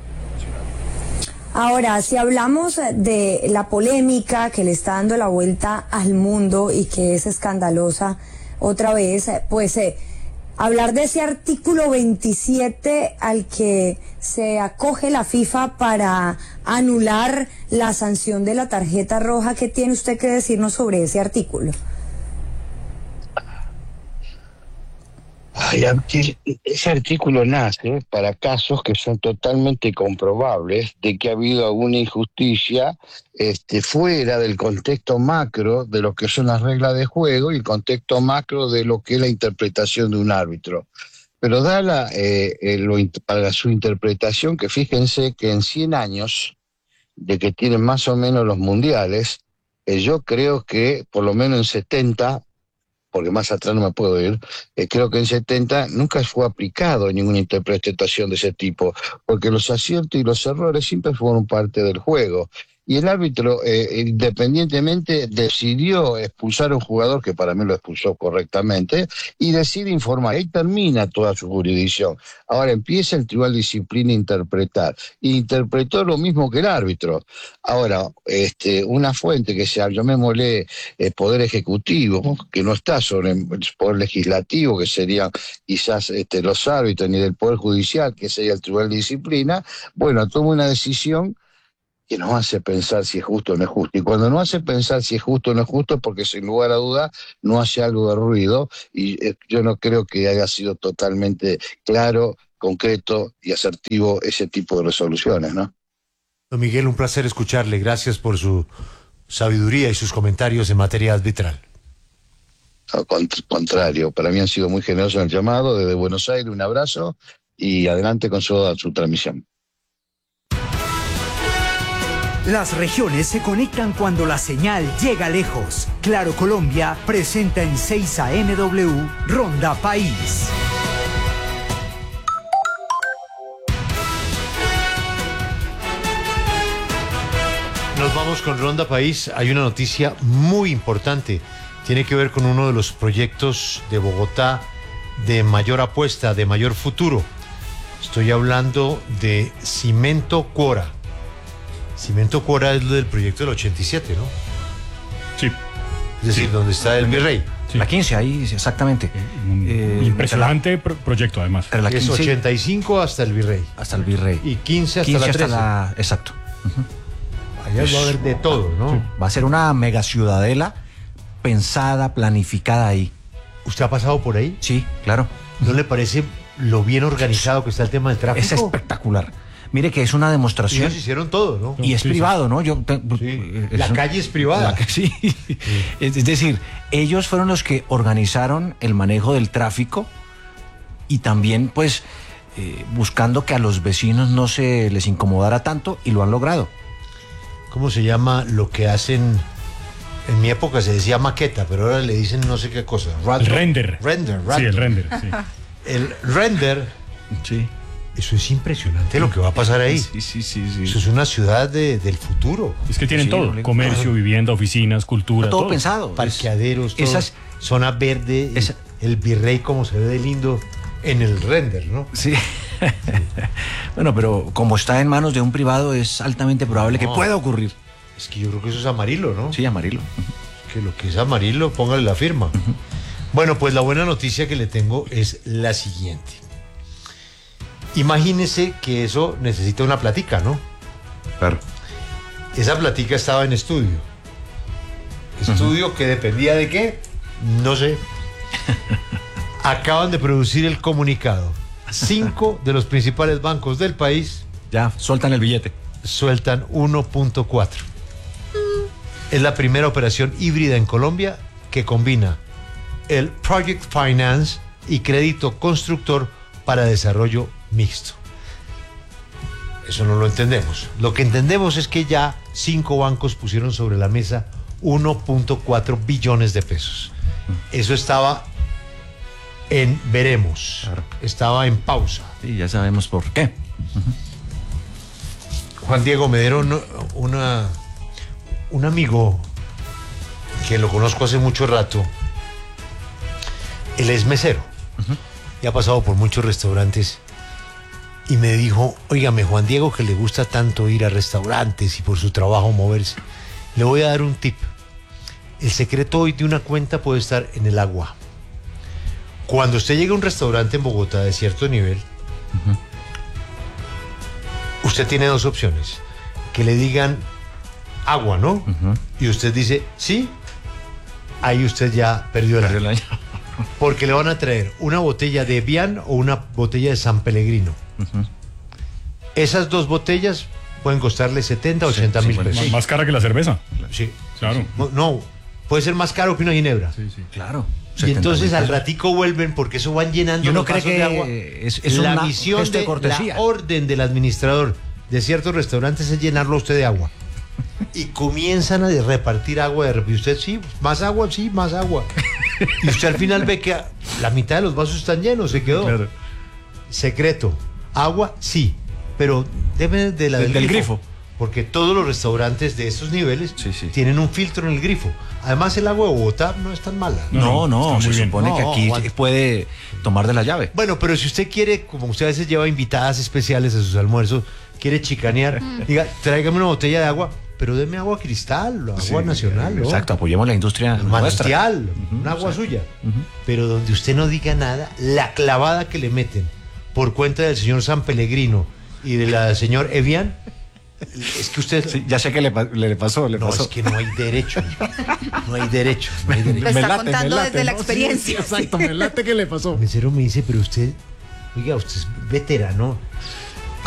Ahora, si hablamos de la polémica que le está dando la vuelta al mundo y que es escandalosa otra vez, pues... Eh, hablar de ese artículo veintisiete al que se acoge la FIFA para anular la sanción de la tarjeta roja, ¿qué tiene usted que decirnos sobre ese artículo? Ay, ese artículo nace para casos que son totalmente comprobables de que ha habido alguna injusticia este, fuera del contexto macro de lo que son las reglas de juego y el contexto macro de lo que es la interpretación de un árbitro. Pero da la, eh, eh, lo, para su interpretación, que fíjense que en cien años de que tienen más o menos los mundiales, eh, yo creo que por lo menos en setenta, porque más atrás no me puedo ir, eh, creo que en setenta nunca fue aplicado ninguna interpretación de ese tipo, porque los aciertos y los errores siempre fueron parte del juego. y el árbitro, eh, independientemente, decidió expulsar a un jugador que para mí lo expulsó correctamente y decide informar. Ahí termina toda su jurisdicción. Ahora empieza el Tribunal de Disciplina a interpretar. Y interpretó lo mismo que el árbitro. Ahora, este, una fuente que se llamémosle eh, Poder Ejecutivo, que no está sobre el Poder Legislativo, que serían quizás este, los árbitros, ni del Poder Judicial, que sería el Tribunal de Disciplina, bueno, toma una decisión que nos hace pensar si es justo o no es justo. Y cuando no hace pensar si es justo o no es justo es porque sin lugar a duda no hace algo de ruido, y eh, yo no creo que haya sido totalmente claro, concreto y asertivo ese tipo de resoluciones, ¿no? Don Miguel, un placer escucharle. Gracias por su sabiduría y sus comentarios en materia arbitral. Al contrario, para mí han sido muy generosos en el llamado. Desde Buenos Aires, un abrazo y adelante con su, su transmisión. Las regiones se conectan cuando la señal llega lejos. Claro Colombia presenta en seis A M W Ronda País. Nos vamos con Ronda País. Hay una noticia muy importante. Tiene que ver con uno de los proyectos de Bogotá de mayor apuesta, de mayor futuro. Estoy hablando de Cimento Cuora. Cimento Cuora es lo del proyecto del ochenta y siete, ¿no? Sí. Es decir, sí. Donde está el Virrey. Sí. La quince, ahí exactamente. Eh, Impresionante la, proyecto, además. La quince, es ochenta y cinco hasta el Virrey. Hasta el Virrey. Y quince hasta quince la trece. Hasta la, exacto. Uh-huh. Allá va a haber de todo, ¿no? Sí. Va a ser una mega ciudadela pensada, planificada ahí. ¿Usted ha pasado por ahí? Sí, claro. ¿No le parece lo bien organizado que está el tema del tráfico? Es espectacular. Mire que es una demostración. Ellos hicieron todo, ¿no? Y es sí, privado, sí. ¿no? Yo te, sí. es la un, calle es privada. La, sí. sí. Es decir, ellos fueron los que organizaron el manejo del tráfico y también, pues, eh, buscando que a los vecinos no se les incomodara tanto, y lo han logrado. ¿Cómo se llama lo que hacen? En mi época se decía maqueta, pero ahora le dicen no sé qué cosa. El render. Render, render. Sí, el render. Sí. El render. Sí. Eso es impresionante lo que va a pasar ahí. Sí, sí, sí, sí. Eso es una ciudad de, del futuro. Es que tienen sí, todo: comercio, vivienda, oficinas, cultura. Todo, todo pensado. Parqueaderos, todo, esas, zona verde, esa, el Virrey, como se ve de lindo en el render, ¿no? Sí. Bueno, pero como está en manos de un privado, es altamente probable no, que pueda ocurrir. Es que yo creo que eso es Amarillo, ¿no? Sí, Amarillo. Es que lo que es Amarillo, póngale la firma. Uh-huh. Bueno, pues la buena noticia que le tengo es la siguiente. Imagínese que eso necesita una platica, ¿no? Claro. Esa platica estaba en estudio. Estudio uh-huh. que dependía de qué, no sé. Acaban de producir el comunicado. Cinco de los principales bancos del país ya sueltan el billete. Sueltan uno punto cuatro. Es la primera operación híbrida en Colombia que combina el Project Finance y crédito constructor para desarrollo mixto. Eso no lo entendemos. Lo que entendemos es que ya cinco bancos pusieron sobre la mesa uno punto cuatro billones de pesos. Eso estaba en veremos. Claro. Estaba en pausa. Sí, ya sabemos por qué. Uh-huh. Juan Diego, me dieron una, un amigo que lo conozco hace mucho rato. Él es mesero. Uh-huh. Y ha pasado por muchos restaurantes. Y me dijo, óigame, Juan Diego, que le gusta tanto ir a restaurantes y por su trabajo moverse, le voy a dar un tip. El secreto hoy de una cuenta puede estar en el agua. Cuando usted llega a un restaurante en Bogotá de cierto nivel, uh-huh. usted tiene dos opciones. Que le digan agua, ¿no? Uh-huh. Y usted dice, sí, ahí usted ya perdió el año. Porque le van a traer una botella de Evian o una botella de San Pellegrino. Uh-huh. Esas dos botellas pueden costarle setenta, ochenta mil pesos. Más, más cara que la cerveza. Sí. Claro. No, no, puede ser más caro que una ginebra. Sí, sí. Claro. Y entonces al ratico vuelven porque eso van llenando los vasos de agua. Es, es la una misión de, de la orden del administrador de ciertos restaurantes es llenarlo a usted de agua. Y comienzan a repartir agua de repente. Y usted, sí, más agua, sí, más agua. Y usted al final ve que la mitad de los vasos están llenos, se quedó. Claro. Secreto, agua, sí, pero debe de la del, del grifo. grifo. porque todos los restaurantes de estos niveles sí, sí. tienen un filtro en el grifo. Además, el agua de Bogotá no es tan mala. No, no, no se supone no, que aquí aguanta. Puede tomar de la llave. Bueno, pero si usted quiere, como usted a veces lleva invitadas especiales a sus almuerzos, quiere chicanear, diga, tráigame una botella de agua, pero deme agua cristal, agua sí, nacional, ¿no? Exacto, apoyemos la industria manantial, uh-huh, un agua sí. suya. Uh-huh. Pero donde usted no diga nada, la clavada que le meten por cuenta del señor San Pellegrino y de la señor Evian, es que usted... Sí, ya sé que le, le pasó, le no, pasó. es que no hay derecho. No hay derecho. No hay derecho. Lo está late, contando late, desde ¿no? la experiencia. Sí, sí, exacto, me late que le pasó. El mesero me dice, pero usted, oiga, usted es veterano.